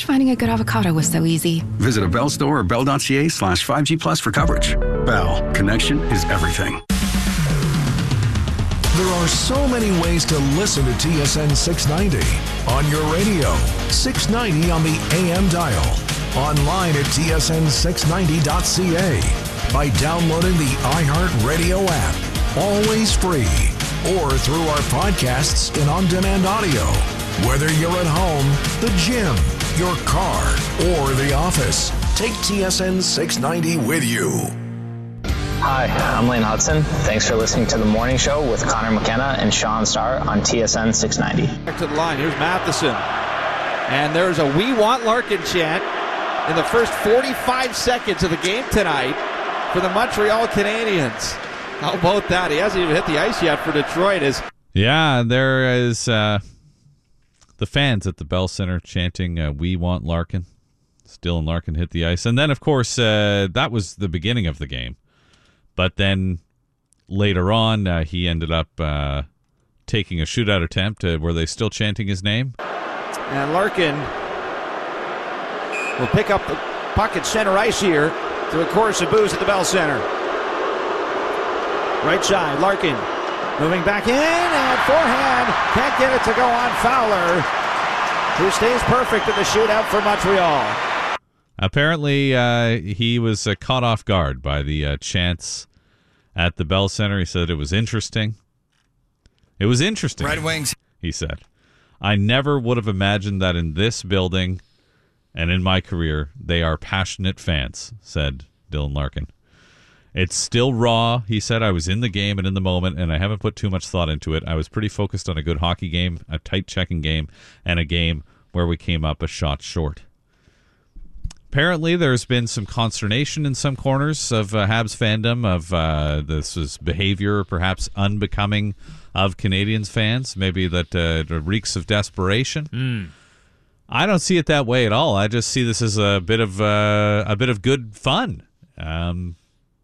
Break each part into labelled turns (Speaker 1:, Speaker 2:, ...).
Speaker 1: wish finding a good avocado was so easy.
Speaker 2: Visit a Bell store or bell.ca/5G Plus for coverage. Bell, connection is everything.
Speaker 3: There are so many ways to listen to TSN 690. On your radio, 690 on the AM dial. Online at tsn690.ca. By downloading the iHeartRadio app. Always free. Or through our podcasts and on-demand audio. Whether you're at home, the gym, your car, or the office, take TSN 690 with you.
Speaker 4: Hi, I'm Lane Hudson. Thanks for listening to The Morning Show with Connor McKenna and Sean Starr on TSN 690.
Speaker 5: Back to the line. Here's Matheson. And there's a We Want Larkin chant in the first 45 seconds of the game tonight for the Montreal Canadiens. How about that? He hasn't even hit the ice yet for Detroit.
Speaker 6: Yeah, there is the fans at the Bell Center chanting, We Want Larkin. Dylan Larkin hit the ice. And then, of course, that was the beginning of the game. But then later on, he ended up taking a shootout attempt. Were they still chanting his name?
Speaker 5: And Larkin will pick up the puck at center ice here through a chorus of boos at the Bell Center. Right side, Larkin moving back in and forehand. Can't get it to go on Fowler, who stays perfect in the shootout for Montreal.
Speaker 6: Apparently, he was caught off guard by the chants at the Bell Center. He said it was interesting. It was interesting.
Speaker 7: Red Wings,
Speaker 6: he said. I never would have imagined that in this building and in my career, they are passionate fans, said Dylan Larkin. It's still raw, he said. I was in the game and in the moment, and I haven't put too much thought into it. I was pretty focused on a good hockey game, a tight checking game, and a game where we came up a shot short. Apparently, there's been some consternation in some corners of Habs fandom of this is behavior perhaps unbecoming of Canadiens fans. Maybe that reeks of desperation. I don't see it that way at all. I just see this as a bit of good fun. And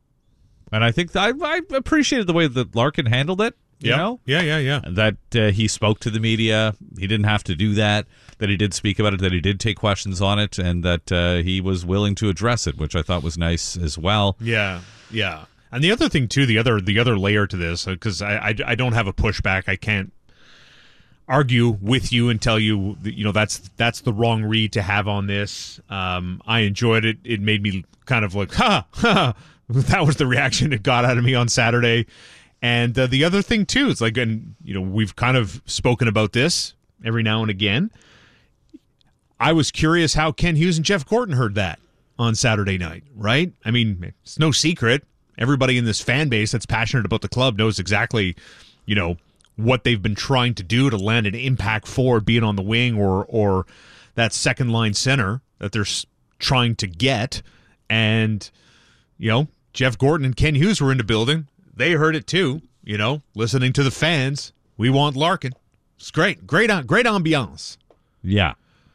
Speaker 6: I think I appreciated the way that Larkin handled it. You know?
Speaker 8: Yeah.
Speaker 6: That he spoke to the media. He didn't have to do that. That he did speak about it. That he did take questions on it, and that he was willing to address it, which I thought was nice as well.
Speaker 8: Yeah. And the other thing too, the other layer to this, because I don't have a pushback. I can't argue with you and tell you that's the wrong read to have on this. I enjoyed it. It made me kind of like, that was the reaction it got out of me on Saturday. And the other thing too is we've kind of spoken about this every now and again. I was curious how Ken Hughes and Jeff Gorton heard that on Saturday night, right? I mean, it's no secret. Everybody in this fan base that's passionate about the club knows exactly, what they've been trying to do to land an impact forward, being on the wing or that second line center that they're trying to get. And, Jeff Gorton and Ken Hughes were in the building. They heard it too, listening to the fans. We want Larkin. It's great. Great ambiance.
Speaker 6: Yeah.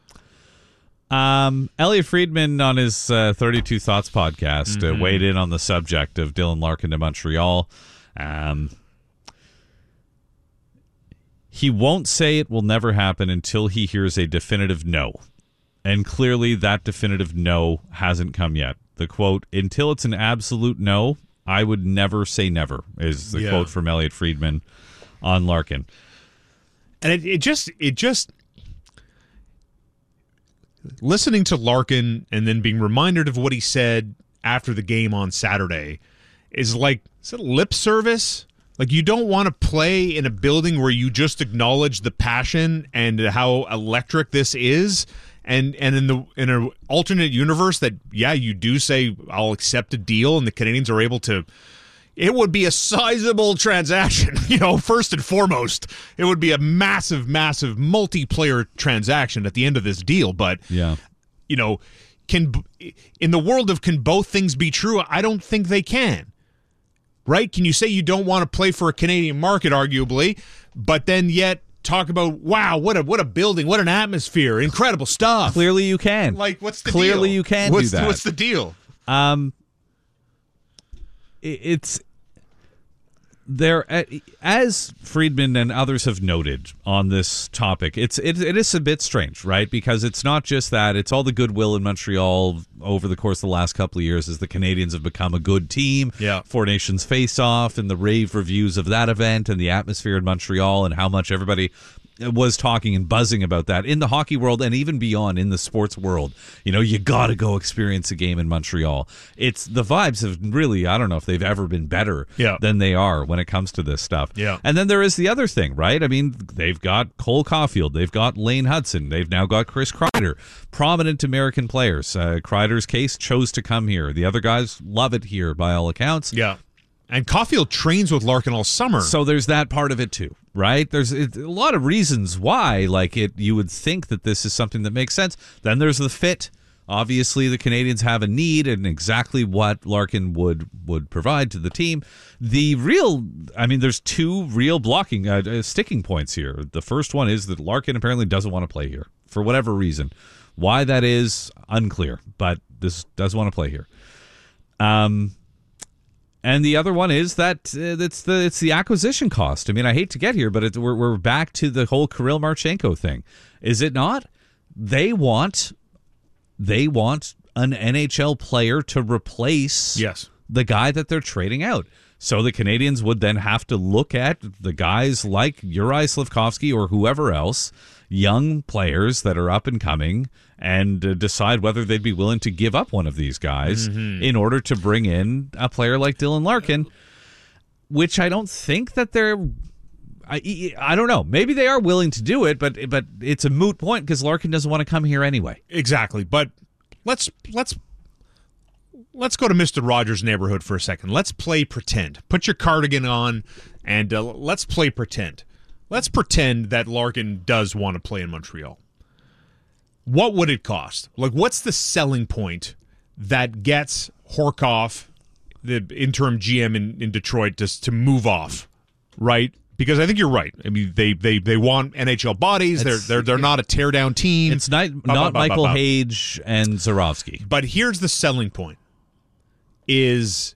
Speaker 6: Elliot Friedman on his 32 Thoughts podcast weighed in on the subject of Dylan Larkin to Montreal. He won't say it will never happen until he hears a definitive no. And clearly that definitive no hasn't come yet. The quote, until it's an absolute no, I would never say never, is the quote from Elliot Friedman on Larkin.
Speaker 8: And it just listening to Larkin and then being reminded of what he said after the game on Saturday is it lip service? Like, you don't want to play in a building where you just acknowledge the passion and how electric this is. And in an alternate universe that, you do say, I'll accept a deal, and the Canadiens are able to, it would be a sizable transaction, first and foremost. It would be a massive, massive multiplayer transaction at the end of this deal. But, in the world of can both things be true, I don't think they can. Right? Can you say you don't want to play for a Canadian market, arguably, but then yet talk about, wow, what a building, what an atmosphere, incredible stuff.
Speaker 6: Clearly you can.
Speaker 8: What's the
Speaker 6: Clearly
Speaker 8: deal?
Speaker 6: You can do that.
Speaker 8: What's the deal?
Speaker 6: It's There, as Friedman and others have noted on this topic, it is a bit strange, right? Because it's not just that; it's all the goodwill in Montreal over the course of the last couple of years as the Canadians have become a good team.
Speaker 8: Yeah.
Speaker 6: Four Nations face-off and the rave reviews of that event and the atmosphere in Montreal and how much everybody was talking and buzzing about that in the hockey world and even beyond in the sports world. You got to go experience a game in Montreal. It's the vibes have really, I don't know if they've ever been better than they are when it comes to this stuff.
Speaker 8: Yeah.
Speaker 6: And then there is the other thing, right? I mean, they've got Cole Caulfield, they've got Lane Hudson, they've now got Chris Kreider, prominent American players. Kreider's case chose to come here. The other guys love it here by all accounts.
Speaker 8: Yeah. And Caulfield trains with Larkin all summer.
Speaker 6: So there's that part of it too, right? There's a lot of reasons why, you would think that this is something that makes sense. Then there's the fit. Obviously, the Canadians have a need and exactly what Larkin would provide to the team. There's two real sticking points here. The first one is that Larkin apparently doesn't want to play here for whatever reason. Why that is, unclear, but this does want to play here. And the other one is that it's the acquisition cost. I mean, I hate to get here, but we're back to the whole Kirill Marchenko thing, is it not? They want an NHL player to replace the guy that they're trading out. So the Canadians would then have to look at the guys like Uri Slafkovsky or whoever else, young players that are up and coming, and decide whether they'd be willing to give up one of these guys in order to bring in a player like Dylan Larkin, which I don't think that they're... I don't know. Maybe they are willing to do it, but it's a moot point because Larkin doesn't want to come here anyway.
Speaker 8: Exactly. But let's go to Mr. Rogers' neighborhood for a second. Let's play pretend. Put your cardigan on and let's play pretend. Let's pretend that Larkin does want to play in Montreal. What would it cost? What's the selling point that gets Horkoff, the interim GM in Detroit, to move off, right? Because I think you're right. I mean, they want NHL bodies. They're not a teardown team.
Speaker 6: It's not Michael Hage and Zarovsky.
Speaker 8: But here's the selling point: is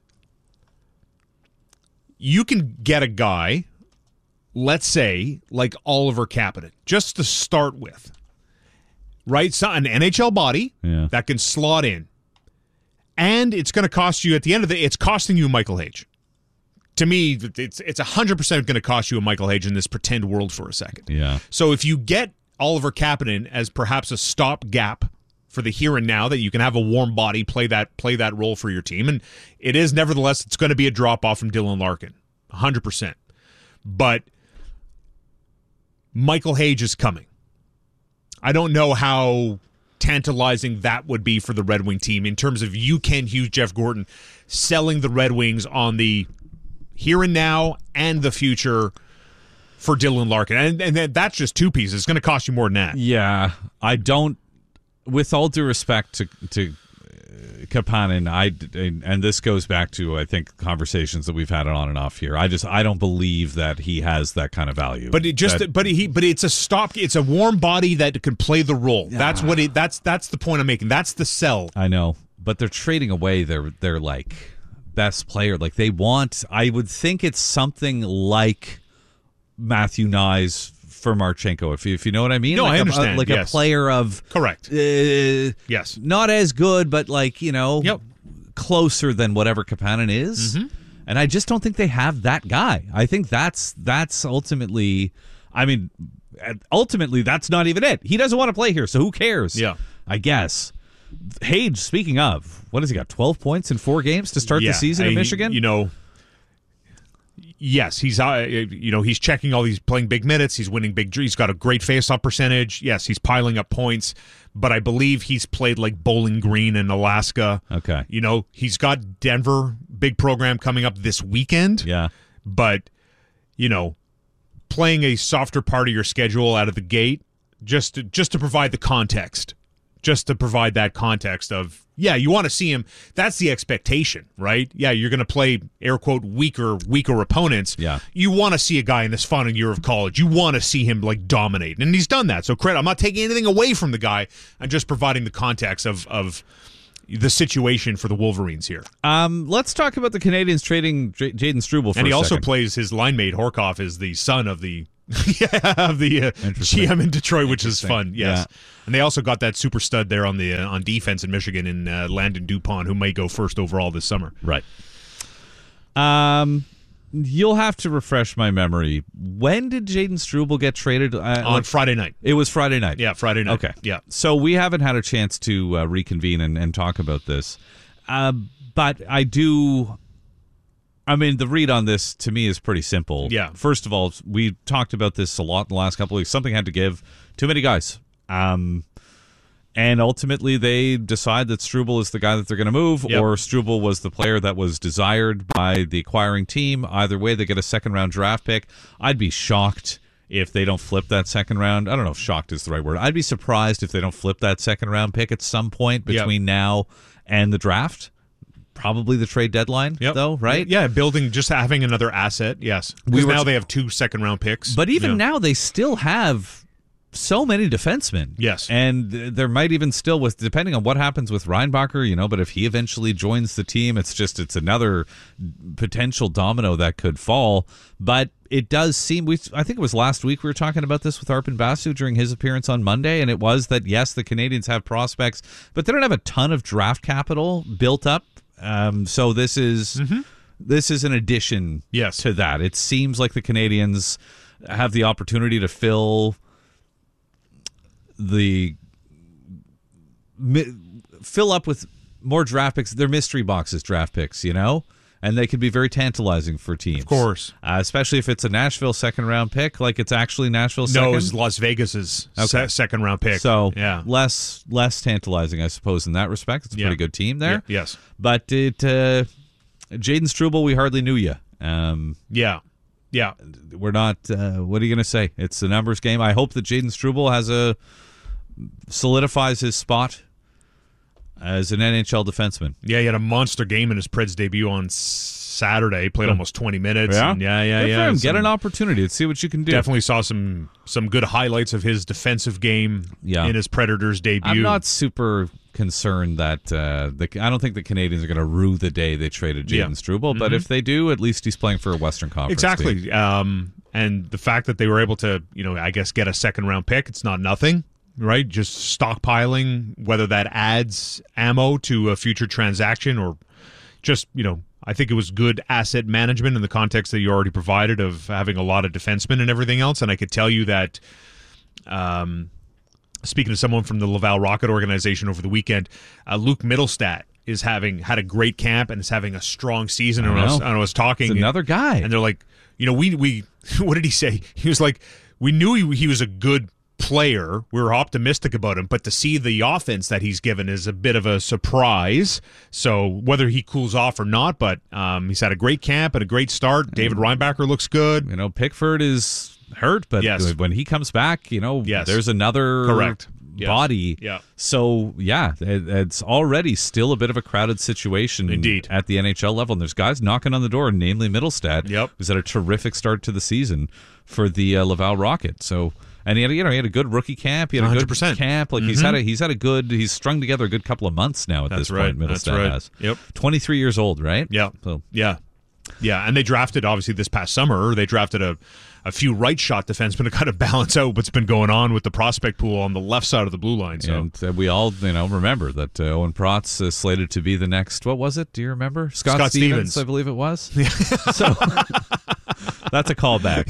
Speaker 8: you can get a guy, let's say like Oliver Kapanen, just to start with, right? So an NHL body that can slot in, and it's going to cost you at the end of it's costing you Michael Hage. To me, it's 100% going to cost you a Michael Hage in this pretend world for a second.
Speaker 6: Yeah.
Speaker 8: So if you get Oliver Kapanen as perhaps a stopgap for the here and now, that you can have a warm body play that role for your team, and it is nevertheless it's going to be a drop off from Dylan Larkin, 100%. But Michael Hage is coming. I don't know how tantalizing that would be for the Red Wing team in terms of you, Ken Hughes, Jeff Gorton selling the Red Wings on the here and now and the future for Dylan Larkin. And that's just two pieces. It's going to cost you more than that.
Speaker 6: Yeah. I don't, with all due respect to Kapanen, and this goes back to, I think, conversations that we've had on and off here. I don't believe that he has that kind of value.
Speaker 8: But it's a stop. It's a warm body that can play the role. That's what that's the point I'm making. That's the sell.
Speaker 6: I know, but they're trading away their like best player. Like they want, I would think it's something like Matthew Nyes for Marchenko, if you know what I mean.
Speaker 8: No,
Speaker 6: like
Speaker 8: I understand.
Speaker 6: A player of
Speaker 8: correct.
Speaker 6: Yes, not as good, but closer than whatever Kapanen is. Mm-hmm. And I just don't think they have that guy. I think that's ultimately. I mean, ultimately, that's not even it. He doesn't want to play here, so who cares?
Speaker 8: Yeah,
Speaker 6: I guess. Hage, speaking of, what has he got? 12 points in 4 games to start the season in Michigan.
Speaker 8: Yes, he's he's checking all these, playing big minutes. He's winning big. He's got a great face-off percentage. Yes, he's piling up points. But I believe he's played like Bowling Green in Alaska.
Speaker 6: Okay,
Speaker 8: he's got Denver, big program coming up this weekend.
Speaker 6: Yeah,
Speaker 8: but playing a softer part of your schedule out of the gate, just to provide the context. Just to provide that context of, you want to see him. That's the expectation, right? Yeah, you're going to play, air quote, weaker opponents.
Speaker 6: Yeah.
Speaker 8: You want to see a guy in this final year of college. You want to see him dominate. And he's done that. So credit. I'm not taking anything away from the guy. I'm just providing the context of the situation for the Wolverines here.
Speaker 6: Let's talk about the Canadians trading Jaden Struble for
Speaker 8: And he
Speaker 6: a
Speaker 8: also
Speaker 6: second.
Speaker 8: plays his line mate Horkoff is the son of the GM in Detroit, which is fun. Yes,
Speaker 6: Yeah.
Speaker 8: and they also got that super stud there on defense in Michigan in Landon Dupont, who may go first overall this summer.
Speaker 6: Right. You'll have to refresh my memory. When did Jaden Struble get traded?
Speaker 8: On Friday night.
Speaker 6: It was Friday night.
Speaker 8: Yeah, Friday night.
Speaker 6: Okay.
Speaker 8: Yeah.
Speaker 6: So we haven't had a chance to reconvene and talk about this. But I do. I mean, the read on this to me is pretty simple.
Speaker 8: Yeah.
Speaker 6: First of all, we talked about this a lot in the last couple of weeks. Something had to give. Too many guys. And ultimately, they decide that Struble is the guy that they're going to move,
Speaker 8: Yep.
Speaker 6: or Struble was the player that was desired by the acquiring team. Either way, they get a second-round draft pick. I'd be shocked if they don't flip that second round. I don't know if shocked is the right word. I'd be surprised if they don't flip that second-round pick at some point between now and the draft. Probably the trade deadline, though, right?
Speaker 8: Yeah, just having another asset, yes. Because now they have 2 second-round picks.
Speaker 6: But even now, they still have so many defensemen.
Speaker 8: Yes.
Speaker 6: And there might even still, depending on what happens with Reinbacher, but if he eventually joins the team, it's another potential domino that could fall. But it does seem, I think it was last week we were talking about this with Arpon Basu during his appearance on Monday, and it was that, yes, the Canadians have prospects, but they don't have a ton of draft capital built up. So this is an addition to that. It seems like the Canadians have the opportunity to fill up with more draft picks. They're mystery boxes draft picks, and they can be very tantalizing for teams.
Speaker 8: Of course.
Speaker 6: Especially if it's a Nashville second-round pick, like it's actually Nashville's second.
Speaker 8: No, it's Las Vegas's second-round pick.
Speaker 6: So
Speaker 8: yeah.
Speaker 6: less tantalizing, I suppose, in that respect. It's a pretty good team there.
Speaker 8: Yeah. Yes.
Speaker 6: But Jaden Struble, we hardly knew you.
Speaker 8: Yeah.
Speaker 6: We're not. What are you going to say? It's a numbers game. I hope that Jaden Struble solidifies his spot as an NHL defenseman.
Speaker 8: Yeah, he had a monster game in his Preds debut on Saturday. Played almost 20 minutes.
Speaker 6: Yeah,
Speaker 8: and
Speaker 6: Good for him. Get an opportunity. Let's see what you can do.
Speaker 8: Definitely saw some good highlights of his defensive game in his Predators debut.
Speaker 6: I'm not super concerned that I don't think the Canadians are going to rue the day they traded Jaden Struble, but if they do, at least he's playing for a Western Conference
Speaker 8: Exactly.
Speaker 6: team.
Speaker 8: And the fact that they were able to, I guess, get a second-round pick, it's not nothing. Right, just stockpiling, whether that adds ammo to a future transaction or just, I think it was good asset management in the context that you already provided of having a lot of defensemen and everything else. And I could tell you that, speaking to someone from the Laval Rocket organization over the weekend, Luke Mittelstadt had a great camp and is having a strong season. And I was talking.
Speaker 6: It's another guy.
Speaker 8: And they're like, we what did he say? He was like, we knew he was a good player. We were optimistic about him, but to see the offense that he's given is a bit of a surprise. So whether he cools off or not, but he's had a great camp and a great start. David Reinbacher looks good.
Speaker 6: Pickford is hurt, but when he comes back, there's another body.
Speaker 8: Yeah.
Speaker 6: So it's already still a bit of a crowded situation
Speaker 8: Indeed.
Speaker 6: At the NHL level, and there's guys knocking on the door, namely Mittelstadt, who's had a terrific start to the season for the Laval Rocket. So. And he had a good rookie camp. He had a
Speaker 8: 100%.
Speaker 6: good camp. Like he's strung together a good couple of months now at this point. Mittelstadt has.
Speaker 8: Yep.
Speaker 6: 23 years old, right?
Speaker 8: Yeah.
Speaker 6: So
Speaker 8: yeah. And they drafted obviously this past summer. They drafted a few right shot defensemen to kind of balance out what's been going on with the prospect pool on the left side of the blue line. So
Speaker 6: and we all remember that Owen Protz is slated to be the next. What was it? Do you remember? Scott Stevens, I believe it was. So. That's a callback.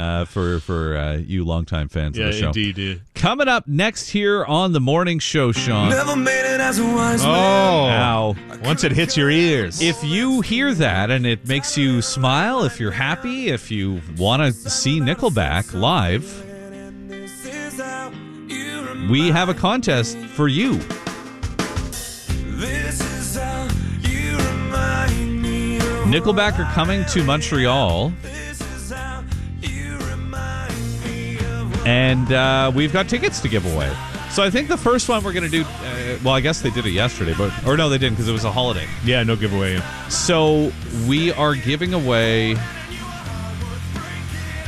Speaker 6: For you longtime fans of the show.
Speaker 8: Indeed. Yeah.
Speaker 6: Coming up next here on the morning show, Sean.
Speaker 7: Never made it as a wise man.
Speaker 6: Now,
Speaker 8: once it hits your ears.
Speaker 6: If you hear that and it makes you smile, if you're happy, if you want to see Nickelback live, we have a contest for you. Nickelback are coming to Montreal. And we've got tickets to give away. So I think the first one we're going to do, I guess they did it yesterday, or no, they didn't because it was a holiday.
Speaker 8: Yeah, no giveaway.
Speaker 6: So we are giving away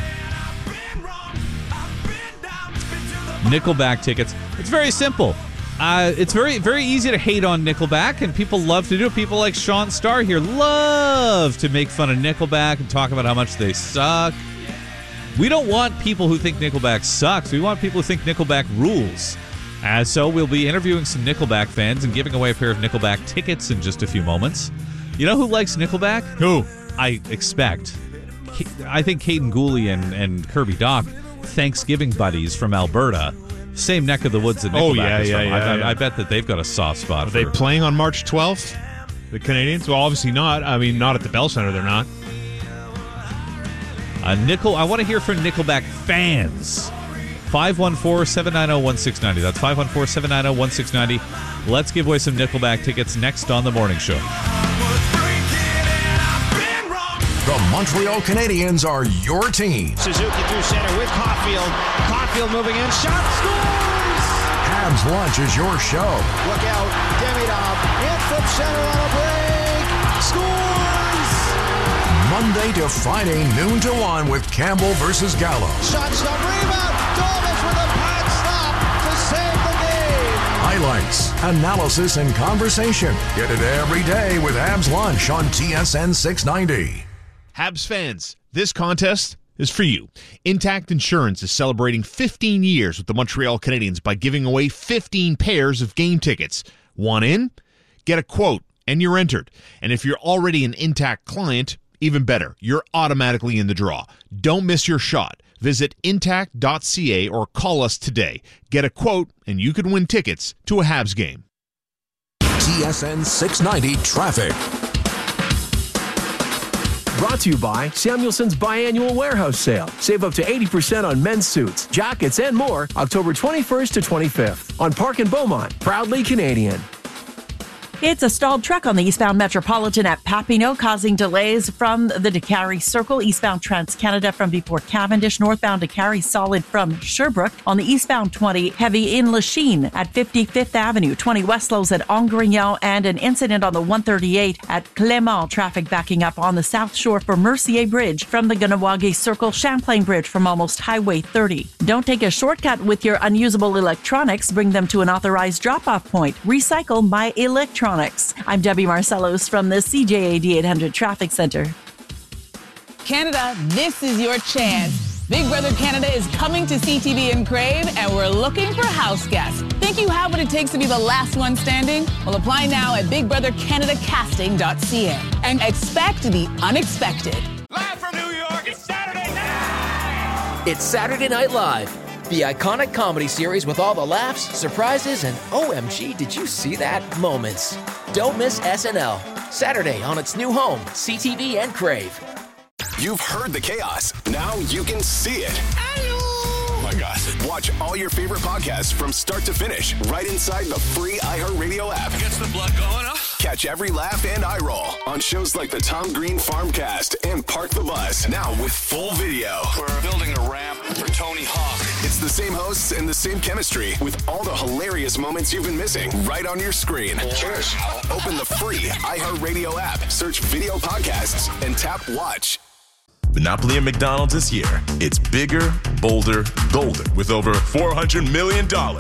Speaker 6: Nickelback tickets. It's very simple. It's very, very easy to hate on Nickelback, and people love to do it. People like Sean Starr here love to make fun of Nickelback and talk about how much they suck. We don't want people who think Nickelback sucks. We want people who think Nickelback rules. So we'll be interviewing some Nickelback fans and giving away a pair of Nickelback tickets in just a few moments. You know who likes Nickelback?
Speaker 8: Who?
Speaker 6: I expect. I think Caden Gooley and Kirby Doc, Thanksgiving buddies from Alberta, same neck of the woods that Nickelback is from. I bet that they've got a soft spot.
Speaker 8: Are they playing on March 12th? The Canadians? Well, obviously not. I mean, not at the Bell Center. They're not.
Speaker 6: I want to hear from Nickelback fans. 514-790-1690. That's 514-790-1690. Let's give away some Nickelback tickets next on The Morning Show.
Speaker 3: The Montreal Canadiens are your team.
Speaker 9: Suzuki through center with Caulfield. Caulfield moving in. Shot, scores!
Speaker 3: Habs Lunch is your show.
Speaker 9: Look out. Demidov in from center on a break. Scores!
Speaker 3: Monday to Friday, noon to 1 with Campbell versus Gallo.
Speaker 9: Shot stop, rebound. Dolmas with a pad stop to save the game.
Speaker 3: Highlights, analysis, and conversation. Get it every day with Habs Lunch on TSN 690.
Speaker 8: Habs fans, this contest is for you. Intact Insurance is celebrating 15 years with the Montreal Canadiens by giving away 15 pairs of game tickets. Want in? Get a quote, and you're entered. And if you're already an Intact client, even better, you're automatically in the draw. Don't miss your shot. Visit intact.ca or call us today. Get a quote, and you could win tickets to a Habs game.
Speaker 3: TSN 690 Traffic.
Speaker 10: Brought to you by Samuelson's Biannual Warehouse Sale. Save up to 80% on men's suits, jackets, and more October 21st to 25th on Park and Beaumont. Proudly Canadian.
Speaker 11: It's a stalled truck on the eastbound Metropolitan at Papineau, causing delays from the DeCarry Circle, eastbound Trans-Canada from before Cavendish, northbound DeCarry solid from Sherbrooke. On the eastbound 20, heavy in Lachine at 55th Avenue, 20 Westlows at Angrignon, and an incident on the 138 at Clément. Traffic backing up on the south shore for Mercier Bridge from the Ganawagi Circle, Champlain Bridge from almost Highway 30. Don't take a shortcut with your unusable electronics. Bring them to an authorized drop-off point. Recycle My Electronics. I'm Debbie Marcellos from the CJAD 800 Traffic Center.
Speaker 12: Canada, this is your chance. Big Brother Canada is coming to CTV and Crave, and we're looking for house guests. Think you have what it takes to be the last one standing? Well, apply now at bigbrothercanadacasting.ca and expect the unexpected.
Speaker 13: Live from New York, it's Saturday night!
Speaker 14: It's Saturday Night Live, the iconic comedy series with all the laughs, surprises, and OMG, did you see that moments. Don't miss SNL, Saturday on its new home, CTV and Crave.
Speaker 15: You've heard the chaos. Now you can see it. Oh my God. Watch all your favorite podcasts from start to finish right inside the free iHeartRadio app.
Speaker 13: Gets the blood going, huh?
Speaker 15: Catch every laugh and eye roll on shows like the Tom Green Farmcast and Park the Bus. Now with full video.
Speaker 13: We're building a ramp for Tony Hawk.
Speaker 15: It's the same hosts and the same chemistry with all the hilarious moments you've been missing right on your screen.
Speaker 13: Cheers.
Speaker 15: Open the free iHeartRadio app, search video podcasts, and tap watch.
Speaker 16: Monopoly at McDonald's this year. It's bigger, bolder, golder with over $400 million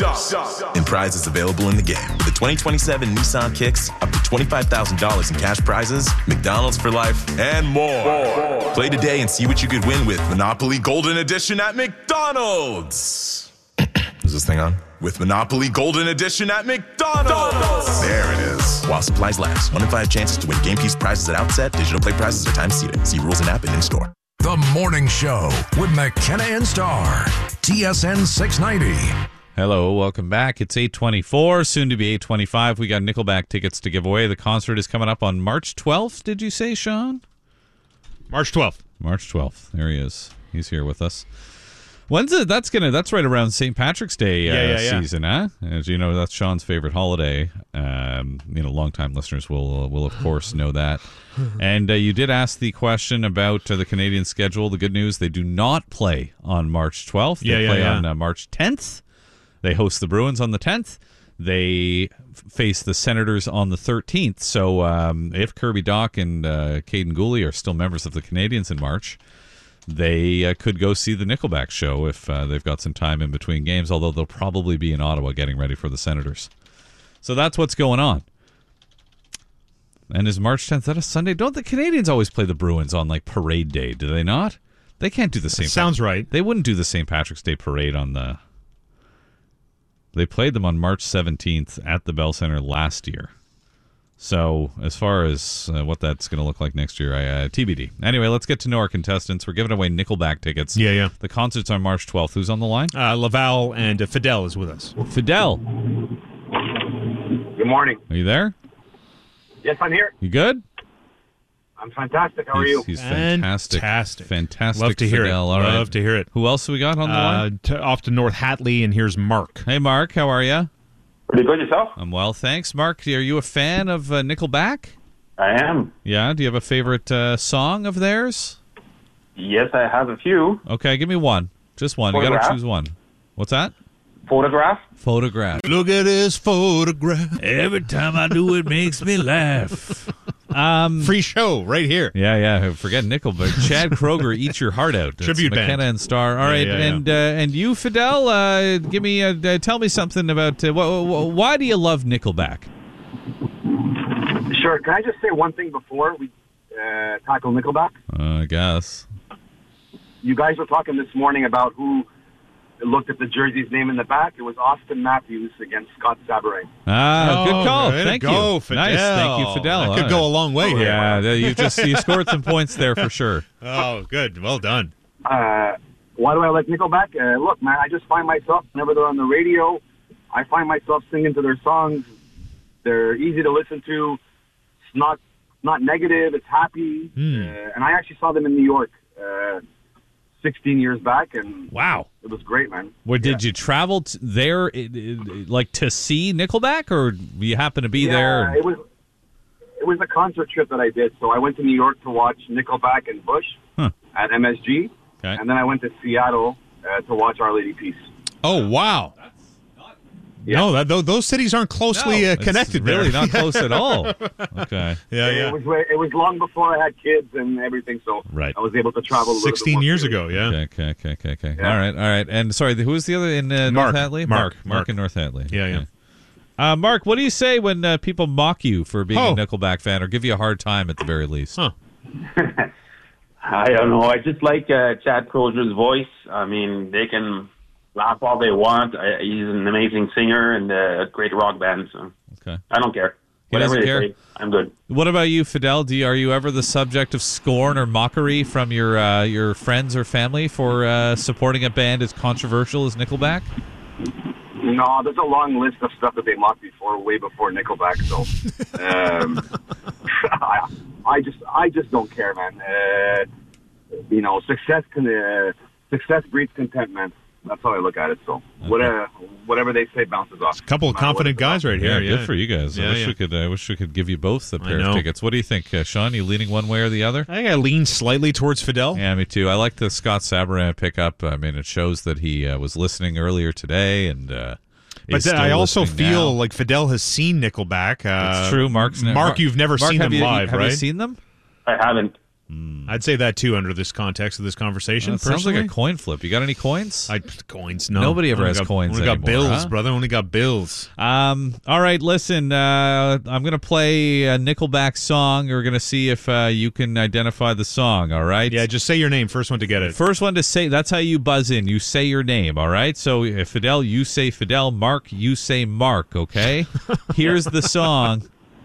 Speaker 16: in prizes available in the game. With the 2027 Nissan Kicks, up to $25,000 in cash prizes, McDonald's for life, and more. Play today and see what you could win with Monopoly Golden Edition at McDonald's. Is this thing on? With Monopoly Golden Edition at McDonald's. There it is. While supplies last. 1 in 5 chances to win game piece prizes at outset. Digital play prizes are time seated. See rules and app and in-store.
Speaker 3: The Morning Show with McKenna and Starr. TSN 690.
Speaker 6: Hello, welcome back. It's 8:24, soon to be 8:25. We got Nickelback tickets to give away. The concert is coming up on March 12th, did you say, Sean?
Speaker 8: March 12th.
Speaker 6: March 12th. There he is. He's here with us. When's it? That's right around St. Patrick's Day season, huh? As you know, that's Sean's favorite holiday. Longtime listeners will of course know that. And you did ask the question about the Canadian schedule. The good news, they do not play on March 12th. They play on March 10th. They host the Bruins on the 10th. They face the Senators on the 13th. So if Kirby Doc and Caden Gooley are still members of the Canadiens in March, they could go see the Nickelback show if they've got some time in between games, although they'll probably be in Ottawa getting ready for the Senators. So that's what's going on. And is March 10th, that a Sunday? Don't the Canadians always play the Bruins on like parade day, do they not? They can't do the same.
Speaker 8: Sounds right.
Speaker 6: They wouldn't do the St. Patrick's Day parade on the... They played them on March 17th at the Bell Center last year. So as far as what that's going to look like next year, TBD. Anyway, let's get to know our contestants. We're giving away Nickelback tickets.
Speaker 8: Yeah.
Speaker 6: The concert's on March 12th. Who's on the line?
Speaker 8: Laval and Fidel is with us.
Speaker 6: Fidel.
Speaker 17: Good morning.
Speaker 6: Are you there?
Speaker 17: Yes, I'm here.
Speaker 6: You good?
Speaker 17: I'm fantastic. How are you?
Speaker 6: He's fantastic. Fantastic.
Speaker 8: Love to hear
Speaker 6: Fidel.
Speaker 8: it.
Speaker 6: All right.
Speaker 8: Love to hear it.
Speaker 6: Who else have we got on the line?
Speaker 8: Off to North Hatley, and here's Mark.
Speaker 6: Hey, Mark. How are you?
Speaker 17: Pretty good, yourself?
Speaker 6: I'm well, thanks. Mark, are you a fan of Nickelback?
Speaker 17: I am.
Speaker 6: Yeah? Do you have a favorite song of theirs?
Speaker 17: Yes, I have a few.
Speaker 6: Okay, give me one. Just one.
Speaker 17: Photograph?
Speaker 6: You got to choose one. What's that?
Speaker 17: Photograph?
Speaker 6: Photograph.
Speaker 8: Look at this photograph.
Speaker 6: Every time I do it makes me laugh.
Speaker 8: Free show right here.
Speaker 6: Yeah. Forget Nickelback. Chad Kroeger, Eat Your Heart Out.
Speaker 8: Tribute band.
Speaker 6: McKenna and Starr. All right, and you, Fidel, give me tell me something about why do you love Nickelback?
Speaker 17: Sure. Can I just say one thing before we tackle Nickelback?
Speaker 6: I guess.
Speaker 17: You guys were talking this morning about who looked at the jersey's name in the back. It was Austin Matthews against Scott Sabourin.
Speaker 6: Good call. Thank you.
Speaker 8: Fidel.
Speaker 6: Nice. Thank you, Fidel.
Speaker 8: That could go a long way here.
Speaker 6: Yeah, you scored some points there for sure.
Speaker 8: Oh, good. Well done.
Speaker 17: Why do I like Nickelback? Look, man, I just find myself, whenever they're on the radio, I find myself singing to their songs. They're easy to listen to. It's not negative. It's happy. And I actually saw them in New York 16 years back, and
Speaker 6: wow,
Speaker 17: it was great, man.
Speaker 6: Well, did you travel there, like to see Nickelback, or you happen to be there?
Speaker 17: It was a concert trip that I did. So I went to New York to watch Nickelback and Bush at MSG, and then I went to Seattle to watch Our Lady Peace.
Speaker 8: Oh wow! No, those cities aren't closely connected.
Speaker 6: Really, not close at all. Okay.
Speaker 8: Yeah.
Speaker 17: It was long before I had kids and everything, so I was able to travel.
Speaker 8: 16 years ago, yeah.
Speaker 6: Okay. Yeah. All right. And sorry, who was the other in North Hatley? Mark in North Hatley.
Speaker 8: Yeah.
Speaker 6: Mark, what do you say when people mock you for being a Nickelback fan, or give you a hard time at the very least?
Speaker 17: I don't know. I just like Chad Kroeger's voice. I mean, they can laugh all they want. He's an amazing singer and a great rock band. So I don't care. Whatever they say, I'm good.
Speaker 6: What about you, Fidel? Are you ever the subject of scorn or mockery from your friends or family for supporting a band as controversial as Nickelback?
Speaker 17: No, there's a long list of stuff that they mocked before, way before Nickelback. So I just don't care, man. Success breeds contentment. That's how I look at it. So whatever they say bounces off.
Speaker 8: A couple of confident guys right here.
Speaker 6: Yeah, good for you guys. I wish we could give you both a pair of tickets. What do you think, Sean? You leaning one way or the other?
Speaker 8: I think I lean slightly towards Fidel.
Speaker 6: Yeah, me too. I like the Scott Sabourin pickup. I mean, it shows that he was listening earlier today, and
Speaker 8: but I also feel like Fidel has seen Nickelback.
Speaker 6: It's true. Mark,
Speaker 8: you've never seen them live, right?
Speaker 6: Have you seen them?
Speaker 17: I haven't.
Speaker 8: I'd say that too under this context of this conversation.
Speaker 6: It sounds like a coin flip. You got any coins?
Speaker 8: Coins? No.
Speaker 6: Nobody ever has coins.
Speaker 8: Only got
Speaker 6: anymore,
Speaker 8: bills, brother. Only got bills.
Speaker 6: All right, listen. I'm going to play a Nickelback song. We're going to see if you can identify the song. All right.
Speaker 8: Yeah, just say your name. First one to get it.
Speaker 6: First one to say. That's how you buzz in. You say your name. All right. So Fidel, you say Fidel. Mark, you say Mark. Okay. Here's the song.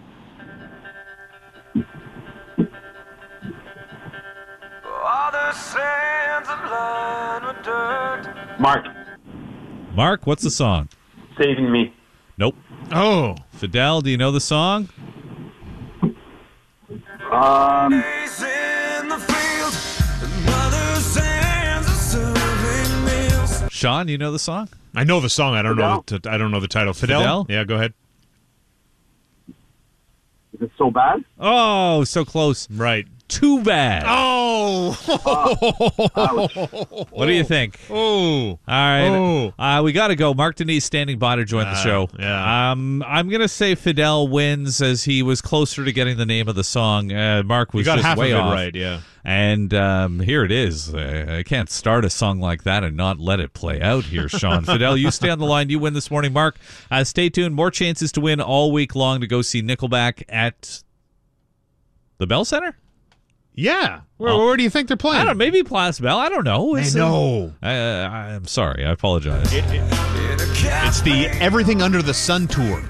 Speaker 6: Mark, what's the song?
Speaker 17: Saving Me.
Speaker 6: Nope.
Speaker 8: Oh.
Speaker 6: Fidel, do you know the song? Sean, you know the song?
Speaker 8: I know the song. I don't know the title. Fidel? Yeah, go ahead.
Speaker 17: Is it So Bad?
Speaker 6: Oh, so close.
Speaker 8: Right.
Speaker 6: too bad.
Speaker 8: Oh.
Speaker 6: What do you think?
Speaker 8: Oh.
Speaker 6: All right. We got to go. Mark Denise standing by to join the show.
Speaker 8: Yeah.
Speaker 6: I'm going to say Fidel wins as he was closer to getting the name of the song. Mark was
Speaker 8: got
Speaker 6: just
Speaker 8: half
Speaker 6: way
Speaker 8: of it
Speaker 6: off.
Speaker 8: right, yeah.
Speaker 6: And here it is. I can't start a song like that and not let it play out here, Sean. Fidel, you stay on the line. You win this morning. Mark, stay tuned. More chances to win all week long to go see Nickelback at the Bell Center?
Speaker 8: Yeah. Where do you think they're playing?
Speaker 6: I don't know. Maybe Place Bell. I don't know. I'm sorry. I apologize.
Speaker 8: It's the Everything Under the Sun tour.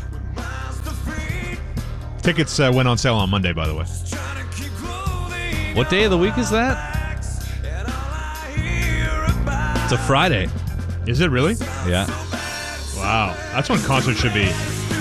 Speaker 8: Tickets went on sale on Monday, by the way.
Speaker 6: What day of the week is that? It's a Friday.
Speaker 8: Is it really?
Speaker 6: Yeah.
Speaker 8: Wow. That's when concerts should be.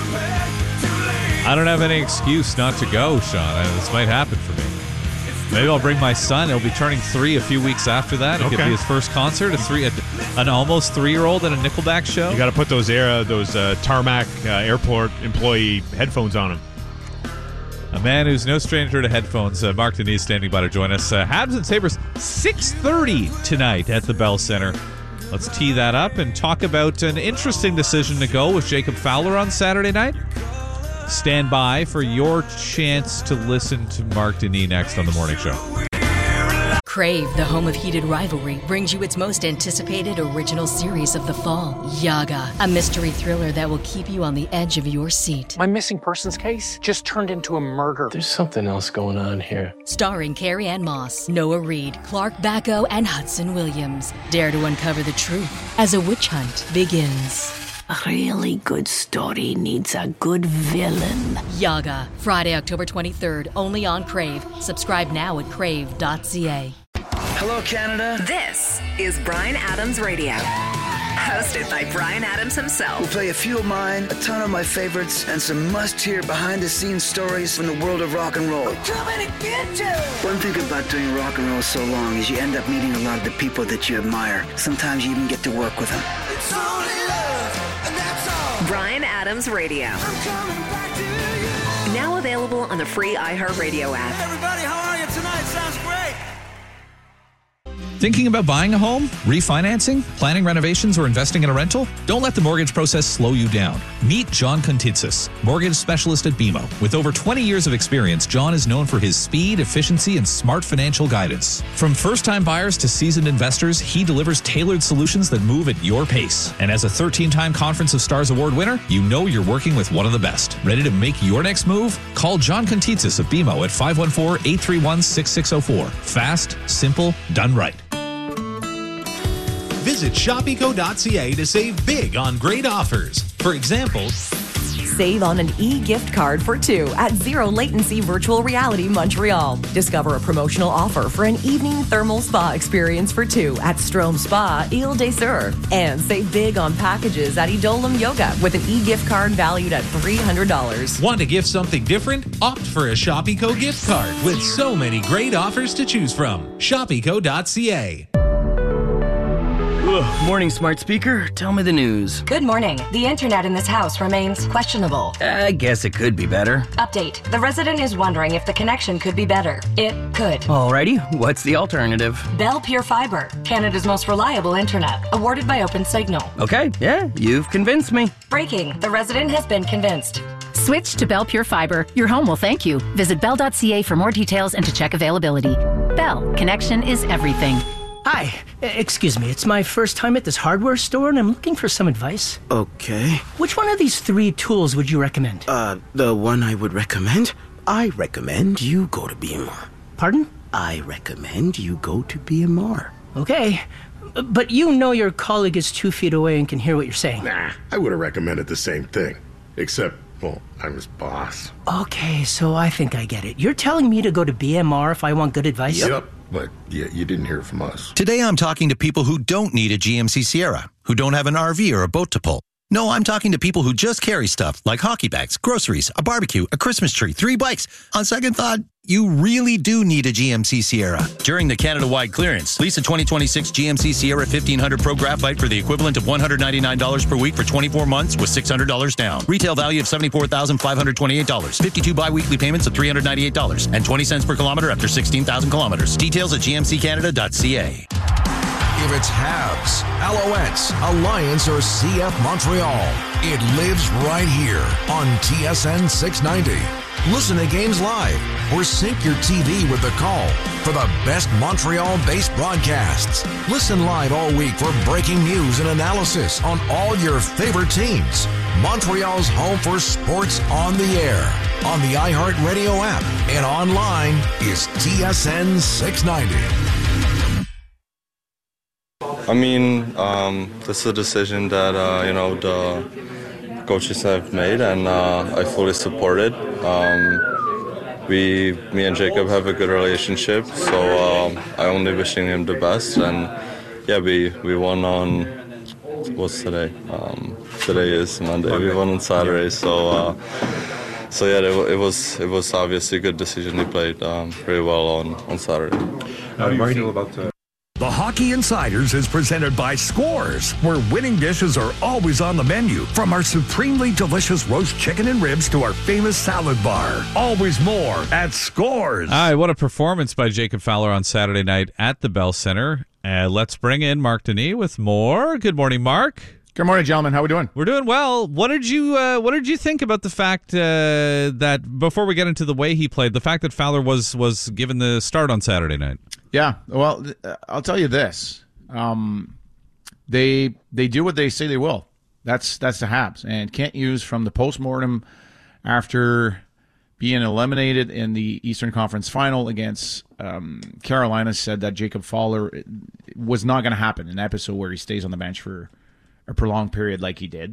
Speaker 6: I don't have any excuse not to go, Sean. This might happen for me. Maybe I'll bring my son. He'll be turning 3 a few weeks after that. It could be his first concert. An almost 3-year-old at a Nickelback show.
Speaker 8: You got to put those tarmac airport employee headphones on him.
Speaker 6: A man who's no stranger to headphones. Mark Denise standing by to join us. Habs and Sabres 6:30 tonight at the Bell Center. Let's tee that up and talk about an interesting decision to go with Jacob Fowler on Saturday night. Stand by for your chance to listen to Mark Denis next on The Morning Show.
Speaker 18: Crave, the home of heated rivalry, brings you its most anticipated original series of the fall, Yaga, a mystery thriller that will keep you on the edge of your seat.
Speaker 19: My missing persons case just turned into a murder.
Speaker 20: There's something else going on here.
Speaker 18: Starring Carrie Ann Moss, Noah Reid, Clark Bacco, and Hudson Williams. Dare to uncover the truth as a witch hunt begins.
Speaker 21: A really good story needs a good villain.
Speaker 18: Yaga, Friday, October 23rd, only on Crave. Subscribe now at crave.ca.
Speaker 22: Hello, Canada.
Speaker 23: This is Bryan Adams Radio. Hosted by Bryan Adams himself.
Speaker 22: We'll play a few of mine, a ton of my favorites, and some must-hear behind-the-scenes stories from the world of rock and roll.
Speaker 23: We're coming to get you!
Speaker 22: One thing about doing rock and roll so long is you end up meeting a lot of the people that you admire. Sometimes you even get to work with them.
Speaker 23: It's only love, and that's all. Bryan Adams Radio. I'm coming back to you. Now available on the free iHeartRadio app.
Speaker 24: Everybody, how are you tonight? Sounds great.
Speaker 25: Thinking about buying a home, refinancing, planning renovations, or investing in a rental? Don't let the mortgage process slow you down. Meet John Contitsis, mortgage specialist at BMO. With over 20 years of experience, John is known for his speed, efficiency, and smart financial guidance. From first-time buyers to seasoned investors, he delivers tailored solutions that move at your pace. And as a 13-time Conference of Stars Award winner, you know you're working with one of the best. Ready to make your next move? Call John Contitsis of BMO at 514-831-6604. Fast, simple, done right.
Speaker 26: Visit shopeco.ca to save big on great offers. For example,
Speaker 27: save on an e-gift card for 2 at Zero Latency Virtual Reality Montreal. Discover a promotional offer for an evening thermal spa experience for 2 at Strom Spa, Ile des Sœurs. And save big on packages at Edolim Yoga with an e-gift card valued at $300.
Speaker 26: Want to gift something different? Opt for a ShopeCo gift card with so many great offers to choose from. shopeco.ca.
Speaker 28: Morning, smart speaker. Tell me the news.
Speaker 29: Good morning. The internet in this house remains questionable.
Speaker 28: I guess it could be better.
Speaker 29: Update. The resident is wondering if the connection could be better. It could.
Speaker 28: Alrighty. What's the alternative?
Speaker 29: Bell Pure Fiber, Canada's most reliable internet. Awarded by OpenSignal.
Speaker 28: Okay. Yeah, you've convinced me.
Speaker 29: Breaking. The resident has been convinced.
Speaker 30: Switch to Bell Pure Fiber. Your home will thank you. Visit bell.ca for more details and to check availability. Bell. Connection is everything.
Speaker 31: Hi, excuse me, it's my first time at this hardware store and I'm looking for some advice.
Speaker 22: Okay.
Speaker 31: Which one of these 3 tools would you recommend?
Speaker 22: The one I would recommend? I recommend you go to BMR.
Speaker 31: Pardon?
Speaker 22: I recommend you go to BMR.
Speaker 31: Okay, but you know your colleague is 2 feet away and can hear what you're saying.
Speaker 32: Nah, I would have recommended the same thing. Except, well, I'm his boss.
Speaker 31: Okay, so I think I get it. You're telling me to go to BMR if I want good advice?
Speaker 32: Yep. But yeah, you didn't hear from us.
Speaker 33: Today I'm talking to people who don't need a GMC Sierra, who don't have an RV or a boat to pull. No, I'm talking to people who just carry stuff like hockey bags, groceries, a barbecue, a Christmas tree, 3 bikes. On second thought, You really do need a GMC Sierra. During the Canada-wide clearance, lease a 2026 GMC Sierra 1500 Pro Graphite for the equivalent of $199 per week for 24 months with $600 down. Retail value of $74,528. 52 bi-weekly payments of $398 and 20 cents per kilometer after 16,000 kilometers. Details at gmccanada.ca.
Speaker 3: If it's Habs, Alouettes, Alliance, or CF Montreal, it lives right here on TSN 690. Listen to games live or sync your TV with the call for the best Montreal-based broadcasts. Listen live all week for breaking news and analysis on all your favorite teams. Montreal's home for sports on the air. On the iHeartRadio app and online is TSN 690.
Speaker 1: I mean, this is a decision that, the coaches have made, and I fully support it. Me and Jacob have a good relationship, so I only wishing him the best. And yeah, we won on, what's today? Today is Monday. We won on Saturday, so yeah, it was obviously a good decision. He played very well on Saturday.
Speaker 2: How do you feel about The Hockey Insiders is presented by Scores, where winning dishes are always on the menu. From our supremely delicious roast chicken and ribs to our famous salad bar. Always more at Scores.
Speaker 6: All right, what a performance by Jacob Fowler on Saturday night at the Bell Center. Let's bring in Mark Denis with more. Good morning, Mark.
Speaker 4: Good morning, gentlemen. How are we doing?
Speaker 6: We're doing well. What did you think about the fact that, before we get into the way he played, the fact that Fowler was given the start on Saturday night?
Speaker 4: Yeah, well, I'll tell you this: they do what they say they will. That's the Habs, and Kent Hughes, from the postmortem after being eliminated in the Eastern Conference Final against Carolina, said that Jacob Fowler was not going to happen. An episode where he stays on the bench for a prolonged period like he did.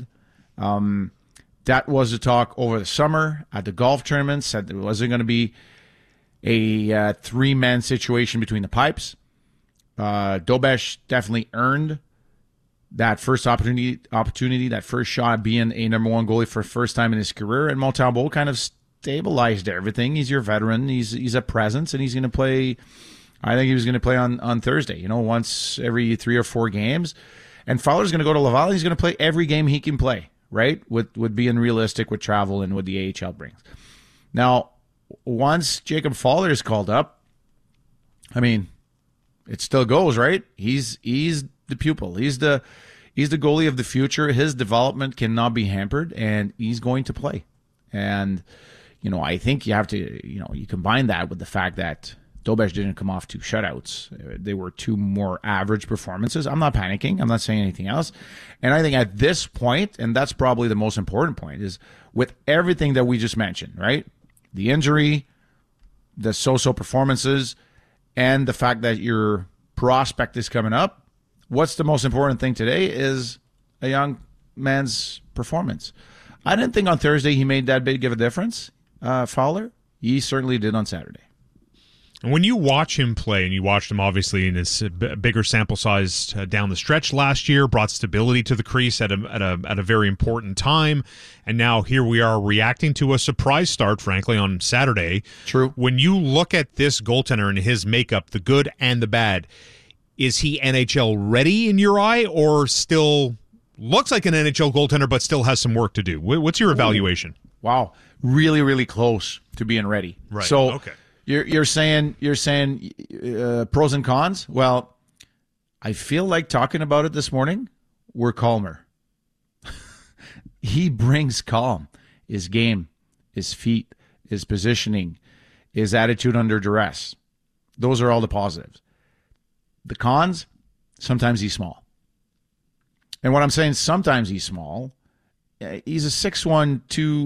Speaker 4: That was the talk over the summer at the golf tournament. Said there wasn't going to be a three-man situation between the pipes. Dobesh definitely earned that first opportunity, that first shot, being a number one goalie for the first time in his career. And Montembeault kind of stabilized everything. He's your veteran. He's a presence, and he's going to play. I think he was going to play on Thursday. Once every 3 or 4 games. And Fowler's going to go to Laval. He's going to play every game he can play, right? With being realistic with travel and what the AHL brings. Now, once Jacob Fowler is called up, I mean, it still goes, right? He's the pupil. He's the goalie of the future. His development cannot be hampered, and he's going to play. And I think you have to, you combine that with the fact that Dobesh didn't come off 2 shutouts. They were 2 more average performances. I'm not panicking. I'm not saying anything else. And I think at this point, and that's probably the most important point, is with everything that we just mentioned, right? The injury, the so-so performances, and the fact that your prospect is coming up, what's the most important thing today is a young man's performance. I didn't think on Thursday he made that big of a difference, Fowler. He certainly did on Saturday.
Speaker 8: And when you watch him play, and you watched him obviously in his bigger sample size down the stretch last year, brought stability to the crease at a very important time, and now here we are reacting to a surprise start, frankly, on Saturday.
Speaker 4: True.
Speaker 8: When you look at this goaltender and his makeup, the good and the bad, is he NHL ready in your eye, or still looks like an NHL goaltender but still has some work to do? What's your evaluation?
Speaker 4: Wow, really, really close to being ready.
Speaker 8: Right.
Speaker 4: So,
Speaker 8: okay.
Speaker 4: You're saying pros and cons? Well, I feel like talking about it this morning. We're calmer. He brings calm. His game, his feet, his positioning, his attitude under duress. Those are all the positives. The cons, sometimes he's small. And what I'm saying, sometimes he's small. He's a 6'1",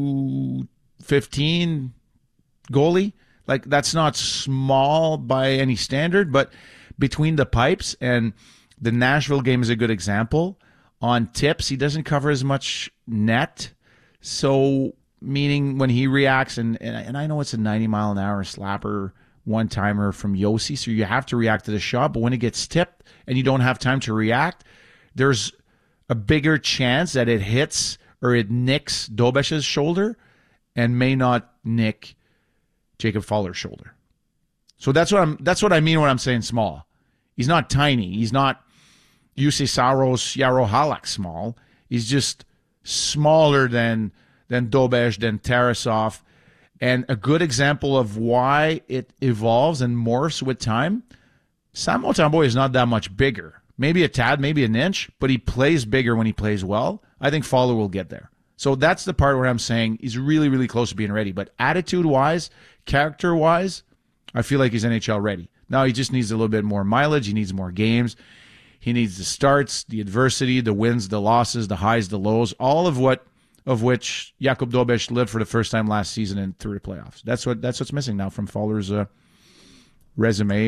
Speaker 4: 215 goalie. Like, that's not small by any standard, but between the pipes, and the Nashville game is a good example. On tips, he doesn't cover as much net. So, meaning when he reacts, and I know it's a 90-mile-an-hour slapper one-timer from Yossi, so you have to react to the shot, but when it gets tipped and you don't have time to react, there's a bigger chance that it hits or it nicks Dobesh's shoulder and may not nick Jacob Fowler's shoulder. So that's what I mean when I'm saying small. He's not tiny. He's not Jussi Saros, Jaro Halak small. He's just smaller than Dobeš, than Tarasov. And a good example of why it evolves and morphs with time, Sam Montembeault is not that much bigger. Maybe a tad, maybe an inch, but he plays bigger when he plays well. I think Fowler will get there. So that's the part where I'm saying he's really, really close to being ready. But attitude-wise, character-wise, I feel like he's NHL ready. Now he just needs a little bit more mileage. He needs more games. He needs the starts, the adversity, the wins, the losses, the highs, the lows, all of which Jakub Dobeš lived for the first time last season and through the playoffs. That's what's missing now from Fowler's resume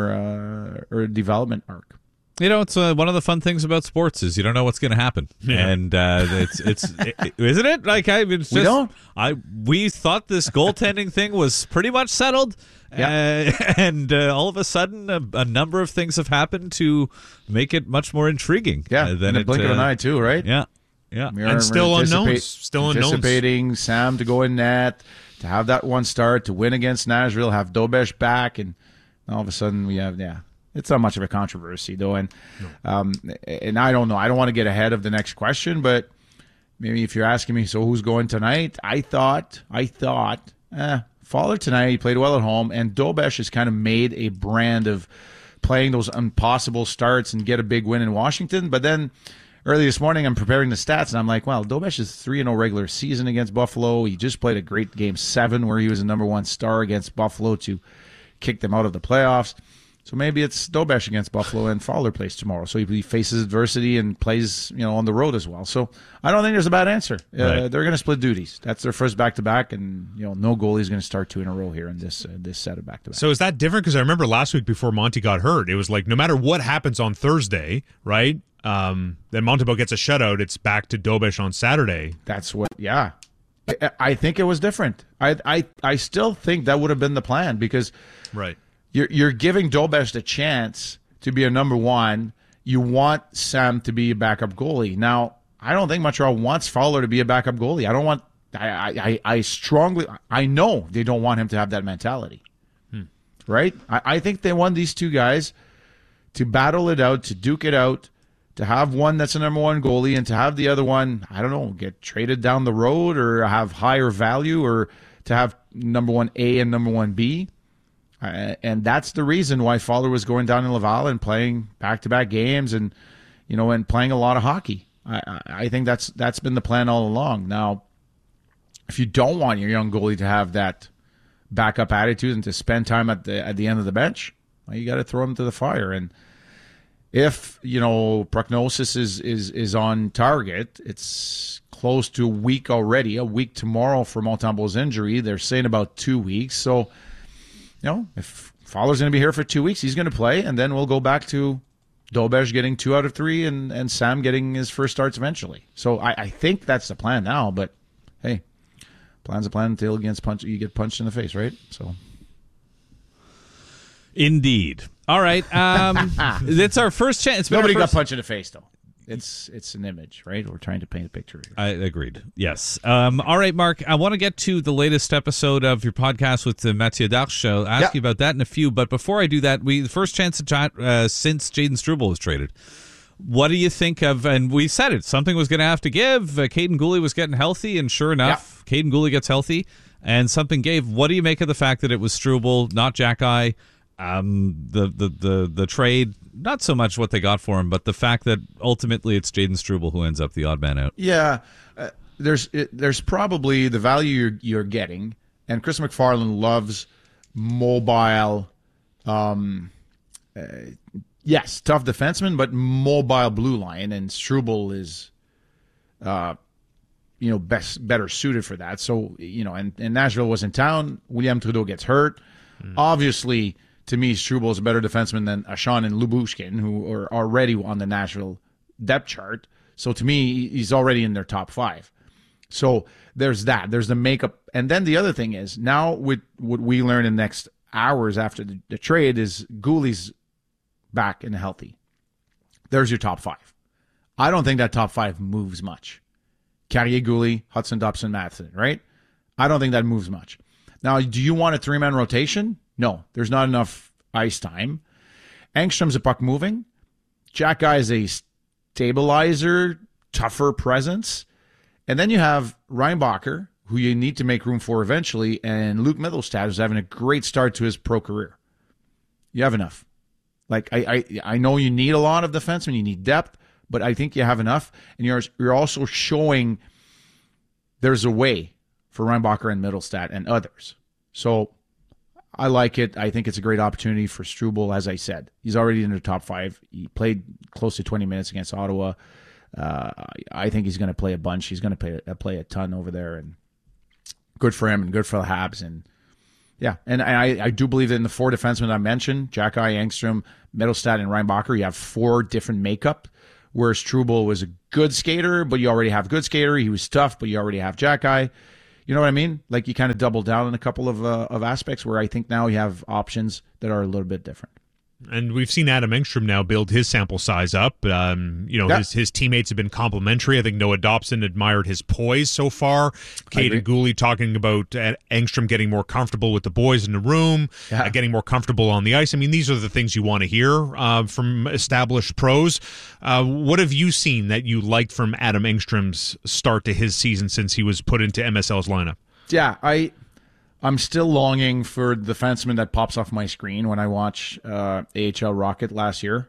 Speaker 4: or development arc.
Speaker 6: You know, it's one of the fun things about sports is you don't know what's going to happen, and isn't it? Like we thought this goaltending thing was pretty much settled, and all of a sudden a number of things have happened to make it much more intriguing.
Speaker 4: Yeah,
Speaker 6: than
Speaker 4: in the blink of an eye too, right?
Speaker 6: Yeah.
Speaker 8: And still unknowns.
Speaker 4: Anticipating Sam to go in net, to have that one start, to win against Nashville, have Dobeš back, and all of a sudden we have It's not much of a controversy, though, and I don't know. I don't want to get ahead of the next question, but maybe if you're asking me, so who's going tonight? I thought, Fowler tonight. He played well at home, and Dobeš has kind of made a brand of playing those impossible starts and get a big win in Washington. But then early this morning, I'm preparing the stats, and I'm like, well, Dobeš is 3-0 regular season against Buffalo. He just played a great Game 7 where he was a number one star against Buffalo to kick them out of the playoffs. So maybe it's Dobeš against Buffalo and Fowler plays tomorrow. So he faces adversity and plays, on the road as well. So I don't think there's a bad answer. Right. They're going to split duties. That's their first back-to-back, and no goalie is going to start 2 in a row here in this set of back-to-back.
Speaker 8: So is that different? Because I remember last week before Monty got hurt, it was like no matter what happens on Thursday, right? Then Montembeault gets a shutout. It's back to Dobeš on Saturday.
Speaker 4: That's what. Yeah, I think it was different. I still think that would have been the plan because
Speaker 8: right.
Speaker 4: You're giving Dobeš the chance to be a number one. You want Sam to be a backup goalie. Now, I don't think Montreal wants Fowler to be a backup goalie. I know they don't want him to have that mentality. Right? I think they want these two guys to battle it out, to duke it out, to have one that's a number one goalie and to have the other one, I don't know, get traded down the road or have higher value or to have number one A and number one B. And that's the reason why Fowler was going down in Laval and playing back-to-back games and playing a lot of hockey. I think that's been the plan all along. Now, if you don't want your young goalie to have that backup attitude and to spend time at the end of the bench, well, you got to throw him to the fire. And if prognosis is on target, it's close to a week already. A week tomorrow for Montembeault's injury. They're saying about 2 weeks. So. If Fowler's going to be here for 2 weeks, he's going to play, and then we'll go back to Dobeš getting 2 out of 3 and Sam getting his first starts eventually. So I think that's the plan now, but hey, plan's a plan until you get punched in the face, right? So,
Speaker 6: indeed. All right. It's our first chance.
Speaker 4: Nobody got punched in the face, though. It's an image, right? We're trying to paint a picture here.
Speaker 6: I agreed. Yes. All right, Mark. I want to get to the latest episode of your podcast with Mathieu Darche. I'll ask you about that in a few. But before I do that, the first chance to chat since Jayden Struble was traded. What do you think of? And we said it. Something was going to have to give. Caden Gooley was getting healthy, and sure enough, Caden Gooley gets healthy, and something gave. What do you make of the fact that it was Struble, not Jack-Eye? The trade, not so much what they got for him, but the fact that ultimately it's Jayden Struble who ends up the odd man out.
Speaker 4: Yeah, there's probably the value you're getting, and Chris McFarland loves mobile. Yes, tough defenseman, but mobile blue line, and Struble is, better suited for that. So and Nashville was in town. William Trudeau gets hurt. Obviously. To me, Struble is a better defenseman than Ashan and Lyubushkin, who are already on the Nashville depth chart. So to me, he's already in their top 5. So there's that. There's the makeup. And then the other thing is, now with what we learn in the next hours after the trade is Gooley's back and healthy. There's your top 5. I don't think that top 5 moves much. Carrier, Gooley, Hudson, Dobson, Matheson, right? I don't think that moves much. Now, do you want a 3-man rotation? No, there's not enough ice time. Engstrom's a puck moving. Jack Guy is a stabilizer, tougher presence. And then you have Reinbacher, who you need to make room for eventually, and Luke Mittelstadt is having a great start to his pro career. You have enough. Like, I know you need a lot of defensemen, you need depth, but I think you have enough. And you're also showing there's a way for Reinbacher and Mittelstadt and others. So I like it. I think it's a great opportunity for Struble, as I said. He's already in the top 5. He played close to 20 minutes against Ottawa. I think he's going to play a bunch. He's going to play a ton over there, and good for him and good for the Habs. And yeah, and I do believe that in the 4 defensemen I mentioned, Jack Guy, Engstrom, Mittelstadt, and Reinbacher, you have 4 different makeup, whereas Struble was a good skater, but you already have good skater. He was tough, but you already have Jack Guy. You know what I mean? Like, you kind of double down in a couple of aspects where I think now you have options that are a little bit different.
Speaker 8: And we've seen Adam Engstrom now build his sample size up. His teammates have been complimentary. I think Noah Dobson admired his poise so far. Caden Gooley talking about Engstrom getting more comfortable with the boys in the room, getting more comfortable on the ice. I mean, these are the things you want to hear from established pros. What have you seen that you liked from Adam Engstrom's start to his season since he was put into MSL's lineup?
Speaker 4: Yeah, I'm still longing for the defenseman that pops off my screen when I watch AHL Rocket last year.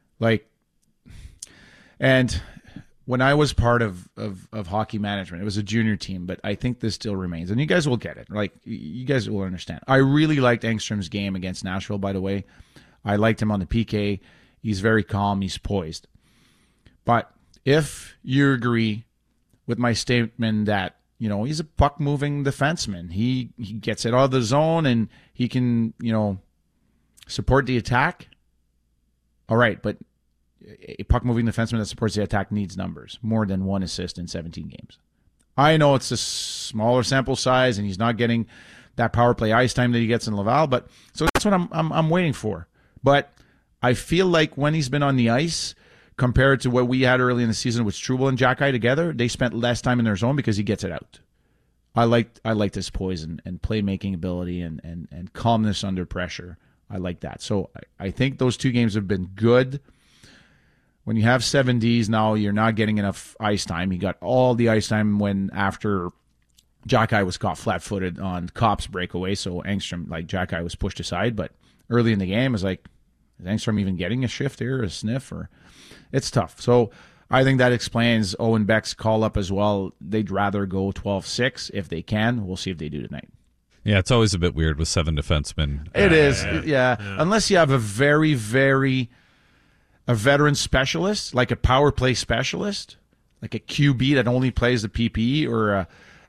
Speaker 4: And when I was part of hockey management, it was a junior team, but I think this still remains. And you guys will get it. Like, you guys will understand. I really liked Engstrom's game against Nashville, by the way. I liked him on the PK. He's very calm. He's poised. But if you agree with my statement that, he's a puck-moving defenseman. He gets it out of the zone, and he can, support the attack. All right, but a puck-moving defenseman that supports the attack needs numbers. More than 1 assist in 17 games. I know it's a smaller sample size, and he's not getting that power play ice time that he gets in Laval, but so that's what I'm waiting for. But I feel like when he's been on the ice, compared to what we had early in the season with Struble and Jack Guy together, they spent less time in their zone because he gets it out. I liked his poise and playmaking ability and calmness under pressure. I like that. So I think those 2 games have been good. When you have 7 Ds now, you're not getting enough ice time. He got all the ice time after Jack Guy was caught flat-footed on Kopp's breakaway. So Engstrom, Jack Guy, was pushed aside. But early in the game, it was like, is Engstrom even getting a shift here, a sniff, or... It's tough. So I think that explains Owen Beck's call-up as well. They'd rather go 12-6 if they can. We'll see if they do tonight.
Speaker 6: Yeah, it's always a bit weird with 7 defensemen.
Speaker 4: It is, yeah. Unless you have a very, very veteran specialist, like a power play specialist, like a QB that only plays the PPE, or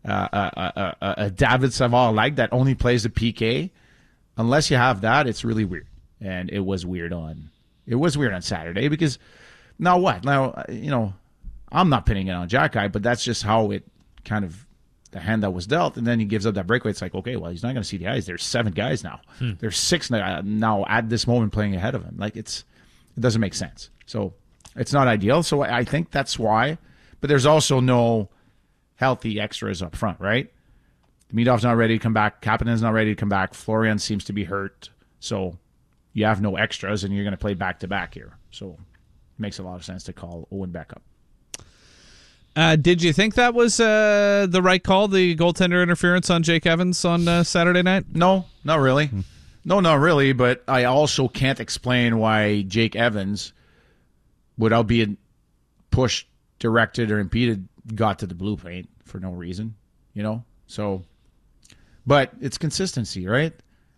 Speaker 4: a David Savard that only plays the PK. Unless you have that, it's really weird. And it was weird on Saturday because... Now what? Now, I'm not pinning it on Jack Guy, but that's just how it kind of, the hand that was dealt, and then he gives up that breakaway. It's like, okay, well, he's not going to see the ice. There's 7 guys now. There's 6 now at this moment playing ahead of him. It doesn't make sense. So it's not ideal. So I think that's why. But there's also no healthy extras up front, right? Demidov's not ready to come back. Kapanen's not ready to come back. Florian seems to be hurt. So you have no extras, and you're going to play back-to-back here. So... makes a lot of sense to call Owen back up.
Speaker 6: Did you think that was the right call, the goaltender interference on Jake Evans on Saturday night?
Speaker 4: No, not really. No, not really, but I also can't explain why Jake Evans, without being pushed, directed, or impeded, got to the blue paint for no reason, So, but it's consistency, right?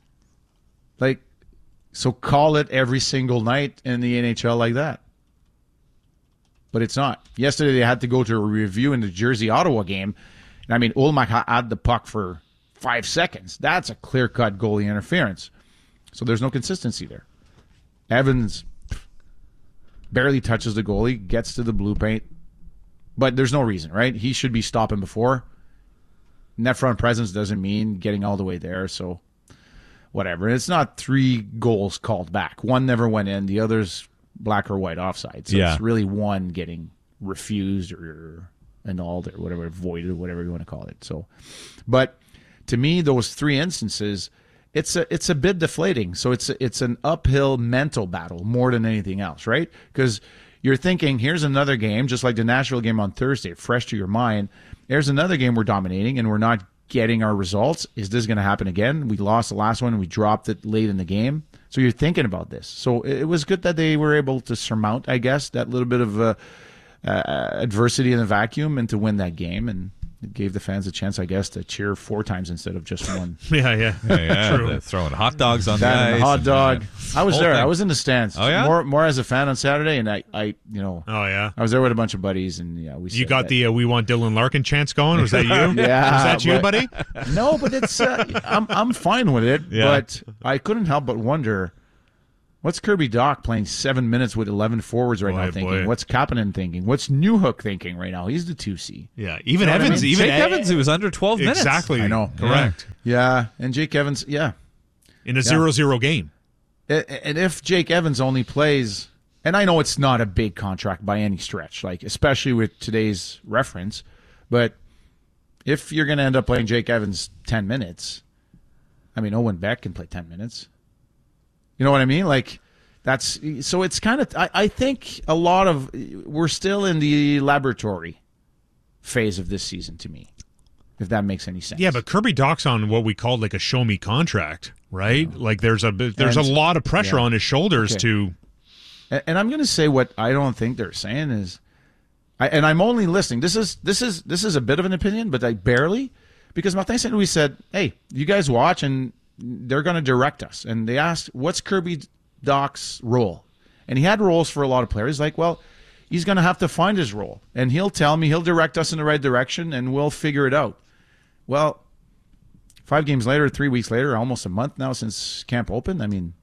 Speaker 4: So call it every single night in the NHL like that. But it's not. Yesterday they had to go to a review in the Jersey-Ottawa game. And Ullmark had the puck for 5 seconds. That's a clear-cut goalie interference. So there's no consistency there. Evans barely touches the goalie, gets to the blue paint. But there's no reason, right? He should be stopping before. Net front presence doesn't mean getting all the way there, so whatever. And it's not 3 goals called back. One never went in. The other's black or white offside. So it's really one getting refused or annulled or whatever, voided, whatever you want to call it. So, but to me, those 3 instances, it's a bit deflating. So it's an uphill mental battle more than anything else, right? Because you're thinking, here's another game, just like the Nashville game on Thursday, fresh to your mind. There's another game we're dominating and we're not getting our results. Is this going to happen again? We lost the last one and we dropped it late in the game. So you're thinking about this. So it was good that they were able to surmount, I guess, that little bit of adversity in the vacuum and to win that game. And it gave the fans a chance, I guess, to cheer 4 times instead of just one.
Speaker 8: Yeah.
Speaker 6: True. They're throwing hot dogs on the ice.
Speaker 4: Hot dog. I was there.
Speaker 6: Thing.
Speaker 4: I was in the stands.
Speaker 6: Oh, yeah?
Speaker 4: More as a fan on Saturday, and I
Speaker 8: Oh, yeah.
Speaker 4: I was there with a bunch of buddies, and
Speaker 8: You got the "We Want Dylan Larkin" chants going. Was that you?
Speaker 4: Yeah.
Speaker 8: Was that you, buddy?
Speaker 4: No, but it's I'm fine with it.
Speaker 8: Yeah.
Speaker 4: But I couldn't help but wonder, what's Kirby Dach playing 7 minutes with 11 forwards right now thinking?
Speaker 8: Boy.
Speaker 4: What's Kapanen thinking? What's Newhook thinking right now? He's the 2C.
Speaker 8: Yeah, even
Speaker 4: You know what I
Speaker 8: Evans.
Speaker 4: mean?
Speaker 8: Even
Speaker 6: Jake Evans, who was under 12 minutes.
Speaker 8: Exactly.
Speaker 4: I know.
Speaker 8: Correct.
Speaker 4: Yeah, and Jake Evans, yeah.
Speaker 8: In a 0-0 game.
Speaker 4: And if Jake Evans only plays, and I know it's not a big contract by any stretch, like especially with today's reference, but if you're going to end up playing Jake Evans 10 minutes, I mean, Owen Beck can play 10 minutes. You know what I mean? Like, so it's kind of, I think a lot of, we're still in the laboratory phase of this season to me, if that makes any sense.
Speaker 8: Yeah, but Kirby Dach's on what we called like a show me contract, right? Like there's a lot of pressure on his shoulders to.
Speaker 4: And I'm going to say what I don't think they're saying is, and I'm only listening. This is a bit of an opinion, but I barely, because Martin St. Louis said, "Hey, you guys watch, and they're going to direct us." And they asked, "What's Kirby Dach's role?" And he had roles for a lot of players. Like, well, he's going to have to find his role, and he'll tell me, he'll direct us in the right direction, and we'll figure it out. Well, 5 games later, 3 weeks later, almost a month now since camp opened. I mean,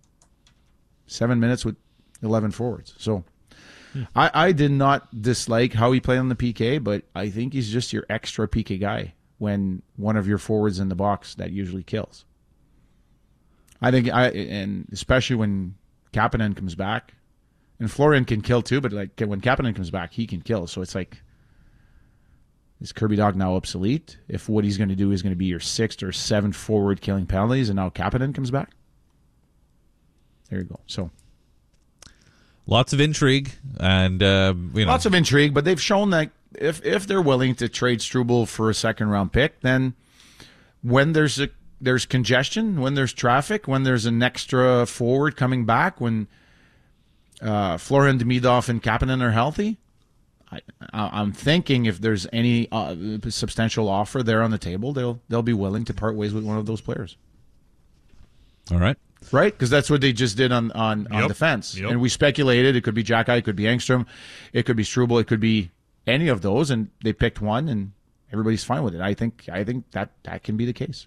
Speaker 4: 7 minutes with 11 forwards. So I did not dislike how he played on the PK, but I think he's just your extra PK guy when one of your forwards in the box that usually kills. I think and especially when Kapanen comes back, and Florian can kill too, but like when Kapanen comes back, he can kill. So it's like, is Kirby Dach now obsolete? If what he's going to do is going to be your 6th or 7th forward killing penalties, and now Kapanen comes back? There you go. So
Speaker 6: lots of intrigue, and
Speaker 4: lots of intrigue, but they've shown that if they're willing to trade Struble for a 2nd-round pick, then when there's congestion, when there's traffic, when there's an extra forward coming back, when Florian Demidov and Kapanen are healthy, I'm thinking if there's any substantial offer there on the table, they'll be willing to part ways with one of those players.
Speaker 6: All right.
Speaker 4: Right? Because that's what they just did on defense.
Speaker 8: Yep.
Speaker 4: And we speculated it could be Jack Eye, it could be Engstrom, it could be Struble, it could be any of those, and they picked one, and everybody's fine with it. I think that can be the case.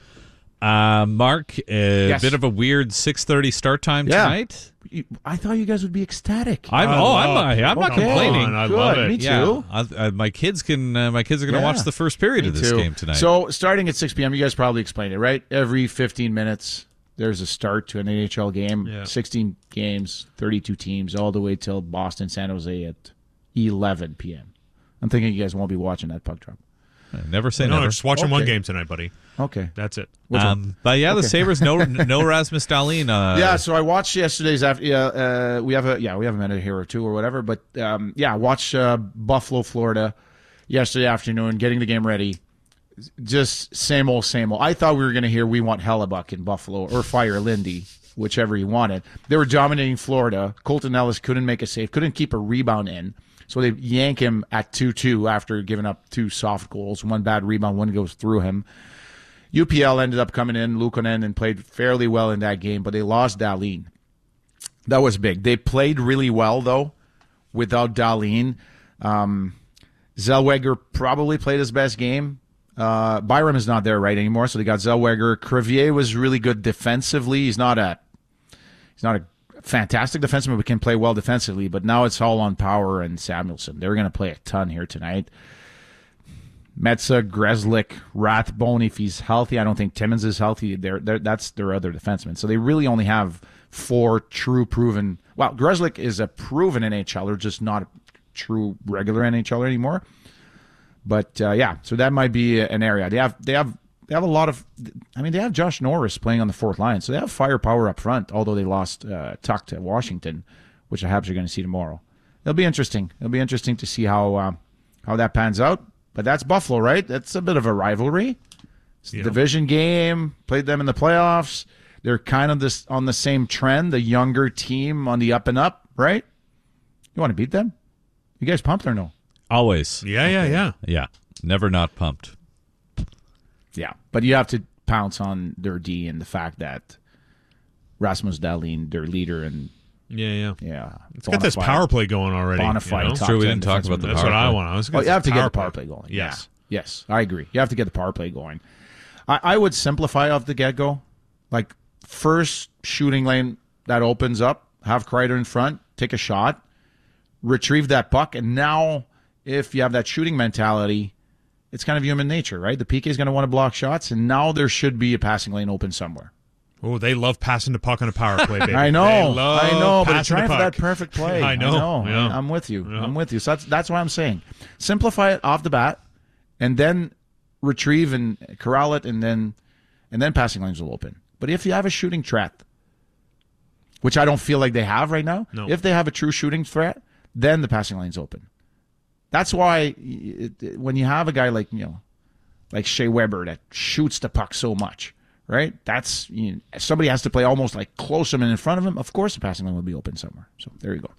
Speaker 6: Mark,
Speaker 4: Yes.
Speaker 6: bit of a weird 6:30 start time tonight.
Speaker 4: I thought you guys would be ecstatic.
Speaker 6: I'm not complaining.
Speaker 8: I love it.
Speaker 4: Me too.
Speaker 6: Yeah, my kids are going to watch the first period of this game tonight.
Speaker 4: So starting at 6 p.m., you guys probably explained it, right? Every 15 minutes, there's a start to an NHL game.
Speaker 8: Yeah.
Speaker 4: 16 games, 32 teams, all the way till Boston, San Jose at 11 p.m. I'm thinking you guys won't be watching that puck drop.
Speaker 6: Never say
Speaker 8: No,
Speaker 6: never.
Speaker 8: just watching one game tonight, buddy.
Speaker 4: Okay.
Speaker 8: That's it.
Speaker 6: But yeah, the Sabres no Rasmus Dahlin.
Speaker 4: Yeah, so I watched yesterday's after. We have a minute here or two or whatever. But watch Buffalo, Florida yesterday afternoon, getting the game ready. Just same old, same old. I thought we were going to hear "We Want Hellebuck" in Buffalo or "Fire Lindy," whichever you wanted. They were dominating Florida. Colton Ellis couldn't make a save, couldn't keep a rebound in. So they yank him at 2-2 after giving up 2 soft goals. 1 bad rebound, 1 goes through him. UPL ended up coming in, Luukkonen, and played fairly well in that game, but they lost Dahlin. That was big. They played really well, though, without Dahlin. Zellweger probably played his best game. Byram is not there right anymore, so they got Zellweger. Crevier was really good defensively. He's not a fantastic defenseman, but can play well defensively, but now it's all on Power and Samuelsson. They're going to play a ton here tonight. Metsa, Grzelcyk, Rathbone, if he's healthy. I don't think Timmins is healthy. That's their other defenseman. So they really only have 4 true proven. Well, Grzelcyk is a proven NHLer, just not a true regular NHLer anymore. But so that might be an area. They have they have a lot of. I mean, they have Josh Norris playing on the fourth line, so they have firepower up front. Although they lost Tuck to Washington, which the Habs are going to see tomorrow. It'll be interesting. It'll be interesting to see how that pans out. But that's Buffalo, right? That's a bit of a rivalry. It's a division game. Played them in the playoffs. They're kind of on the same trend. The younger team on the up and up, right? You want to beat them? You guys pumped or no?
Speaker 6: Always.
Speaker 8: Yeah.
Speaker 6: Never not pumped.
Speaker 4: Yeah, but you have to pounce on their D and the fact that Rasmus Dahlin, their leader, and
Speaker 8: yeah,
Speaker 4: it's
Speaker 8: got this power play going already.
Speaker 4: Bonafide.
Speaker 6: It's true we didn't talk about the power play.
Speaker 8: That's what I want.
Speaker 4: You have to get the power play going. Yes, I agree. You have to get the power play going. I would simplify off the get-go. Like, first shooting lane that opens up, have Kreider in front, take a shot, retrieve that puck, and now if you have that shooting mentality, it's kind of human nature, right? The PK is going to want to block shots, and now there should be a passing lane open somewhere.
Speaker 8: Oh, they love passing the puck on a power play, baby.
Speaker 4: I know, but they're trying for that perfect play.
Speaker 8: I know. Yeah.
Speaker 4: I'm with you. Yeah. I'm with you. So that's what I'm saying. Simplify it off the bat, and then retrieve and corral it, and then passing lanes will open. But if you have a shooting threat, which I don't feel like they have right now, if they have a true shooting threat, then the passing lane's open. That's why when you have a guy like Shea Weber that shoots the puck so much, right? That's somebody has to play almost like close him and in front of him. Of course, the passing lane will be open somewhere. So there you go.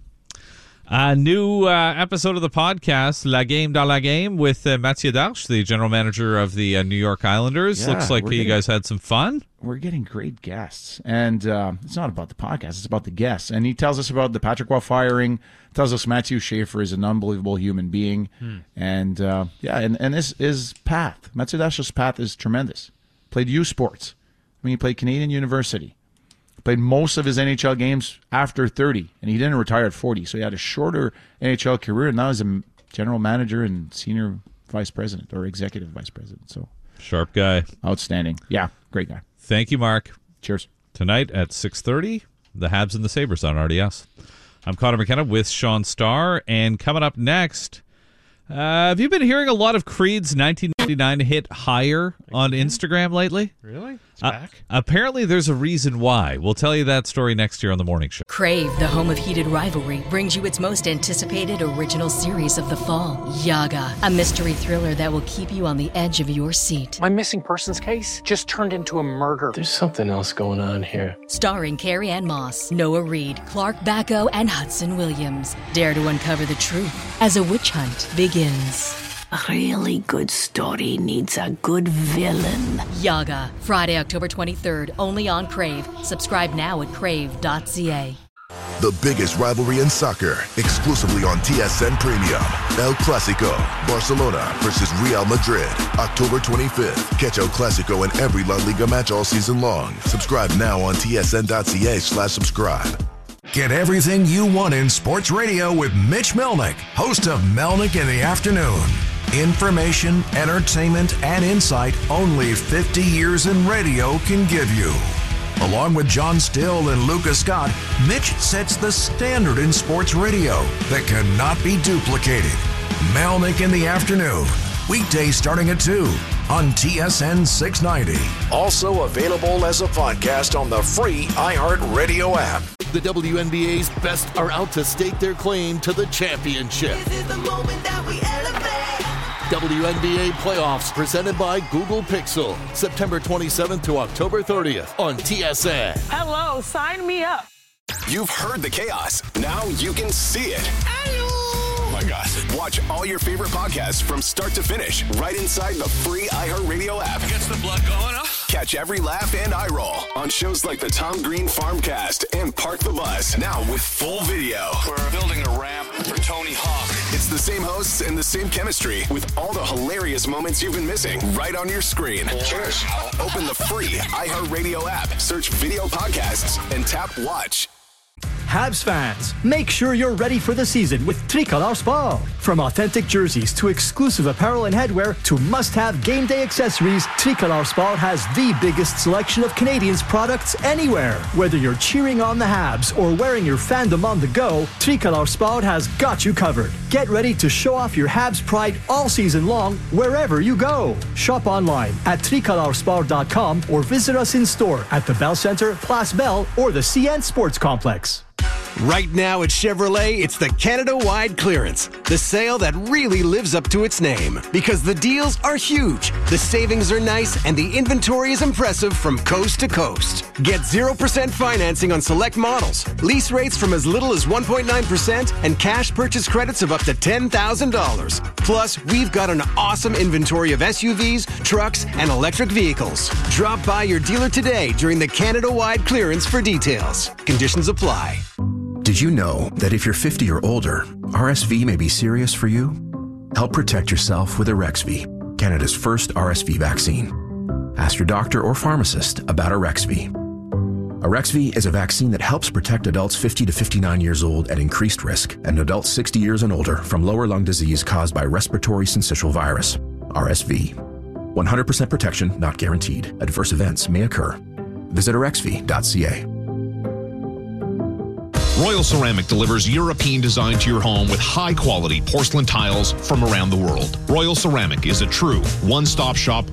Speaker 6: A new episode of the podcast, La Game dans la Game, with Mathieu Darche, the general manager of the New York Islanders.
Speaker 4: Yeah,
Speaker 6: looks like you guys had some fun.
Speaker 4: We're getting great guests. And it's not about the podcast, it's about the guests. And he tells us about the Patrick Roy firing, tells us Matthew Schaefer is an unbelievable human being. And and his path, Mathieu Darche's path is tremendous. Played U Sports. He played Canadian University. Played most of his NHL games after 30, and he didn't retire at 40. So he had a shorter NHL career, and now he's a general manager and senior vice president or executive vice president. So
Speaker 6: sharp guy.
Speaker 4: Outstanding. Yeah, great guy.
Speaker 6: Thank you, Mark.
Speaker 4: Cheers.
Speaker 6: Tonight at 6:30, the Habs and the Sabres on RDS. I'm Connor McKenna with Sean Starr, and coming up next, have you been hearing a lot of Creed's 1999 hit Higher on Instagram lately?
Speaker 8: Really? It's back?
Speaker 6: Apparently there's a reason why. We'll tell you that story next year on The Morning Show.
Speaker 18: Crave, the home of heated rivalry, brings you its most anticipated original series of the fall, Yaga, a mystery thriller that will keep you on the edge of your seat.
Speaker 5: My missing persons case just turned into a murder.
Speaker 28: There's something else going on here.
Speaker 18: Starring Carrie Ann Moss, Noah Reid, Clark Bacco, and Hudson Williams. Dare to uncover the truth as a witch hunt begins.
Speaker 21: A really good story needs a good villain.
Speaker 18: Yaga, Friday, October 23rd, only on Crave. Subscribe now at crave.ca.
Speaker 7: The biggest rivalry in soccer, exclusively on TSN Premium. El Clasico, Barcelona versus Real Madrid, October 25th. Catch El Clasico in every La Liga match all season long. Subscribe now on tsn.ca/subscribe.
Speaker 3: Get everything you want in sports radio with Mitch Melnick, host of Melnick in the Afternoon. Information, entertainment, and insight only 50 years in radio can give you. Along with John Still and Lucas Scott, Mitch sets the standard in sports radio that cannot be duplicated. Melnick in the Afternoon, weekdays starting at 2 on TSN 690. Also available as a podcast on the free iHeartRadio app.
Speaker 9: The WNBA's best are out to stake their claim to the championship.
Speaker 10: This is the moment that we elevate.
Speaker 9: WNBA playoffs presented by Google Pixel, September 27th to October 30th on TSN.
Speaker 10: Hello, sign me up.
Speaker 11: You've heard the chaos. Now you can see it. Oh my God. Watch all your favorite podcasts from start to finish right inside the free iHeartRadio app.
Speaker 24: Gets the blood going up.
Speaker 11: Catch every laugh and eye roll on shows like the Tom Green Farmcast and Park the Bus. Now with full video.
Speaker 24: We're building a ramp for Tony Hawk.
Speaker 11: It's the same hosts and the same chemistry with all the hilarious moments you've been missing right on your screen.
Speaker 24: Cheers.
Speaker 11: Open the free iHeartRadio app, search video podcasts, and tap watch.
Speaker 12: Habs fans, make sure you're ready for the season with Tricolor Sport. From authentic jerseys to exclusive apparel and headwear to must-have game day accessories, Tricolor Sport has the biggest selection of Canadians products anywhere. Whether you're cheering on the Habs or wearing your fandom on the go, Tricolor Sport has got you covered. Get ready to show off your Habs pride all season long wherever you go. Shop online at tricolorsport.com or visit us in store at the Bell Center, Place Bell, or the CN Sports Complex.
Speaker 13: Right now at Chevrolet, it's the Canada-wide clearance. The sale that really lives up to its name. Because the deals are huge, the savings are nice, and the inventory is impressive from coast to coast. Get 0% financing on select models, lease rates from as little as 1.9%, and cash purchase credits of up to $10,000. Plus, we've got an awesome inventory of SUVs, trucks, and electric vehicles. Drop by your dealer today during the Canada-wide clearance for details. Conditions apply.
Speaker 14: Did you know that if you're 50 or older, RSV may be serious for you? Help protect yourself with Arexvy, Canada's first RSV vaccine. Ask your doctor or pharmacist about Arexvy. Arexvy is a vaccine that helps protect adults 50 to 59 years old at increased risk and adults 60 years and older from lower lung disease caused by respiratory syncytial virus, RSV. 100% protection not guaranteed. Adverse events may occur. Visit arexvy.ca.
Speaker 15: Royal Ceramic delivers European design to your home with high-quality porcelain tiles from around the world. Royal Ceramic is a true one-stop shop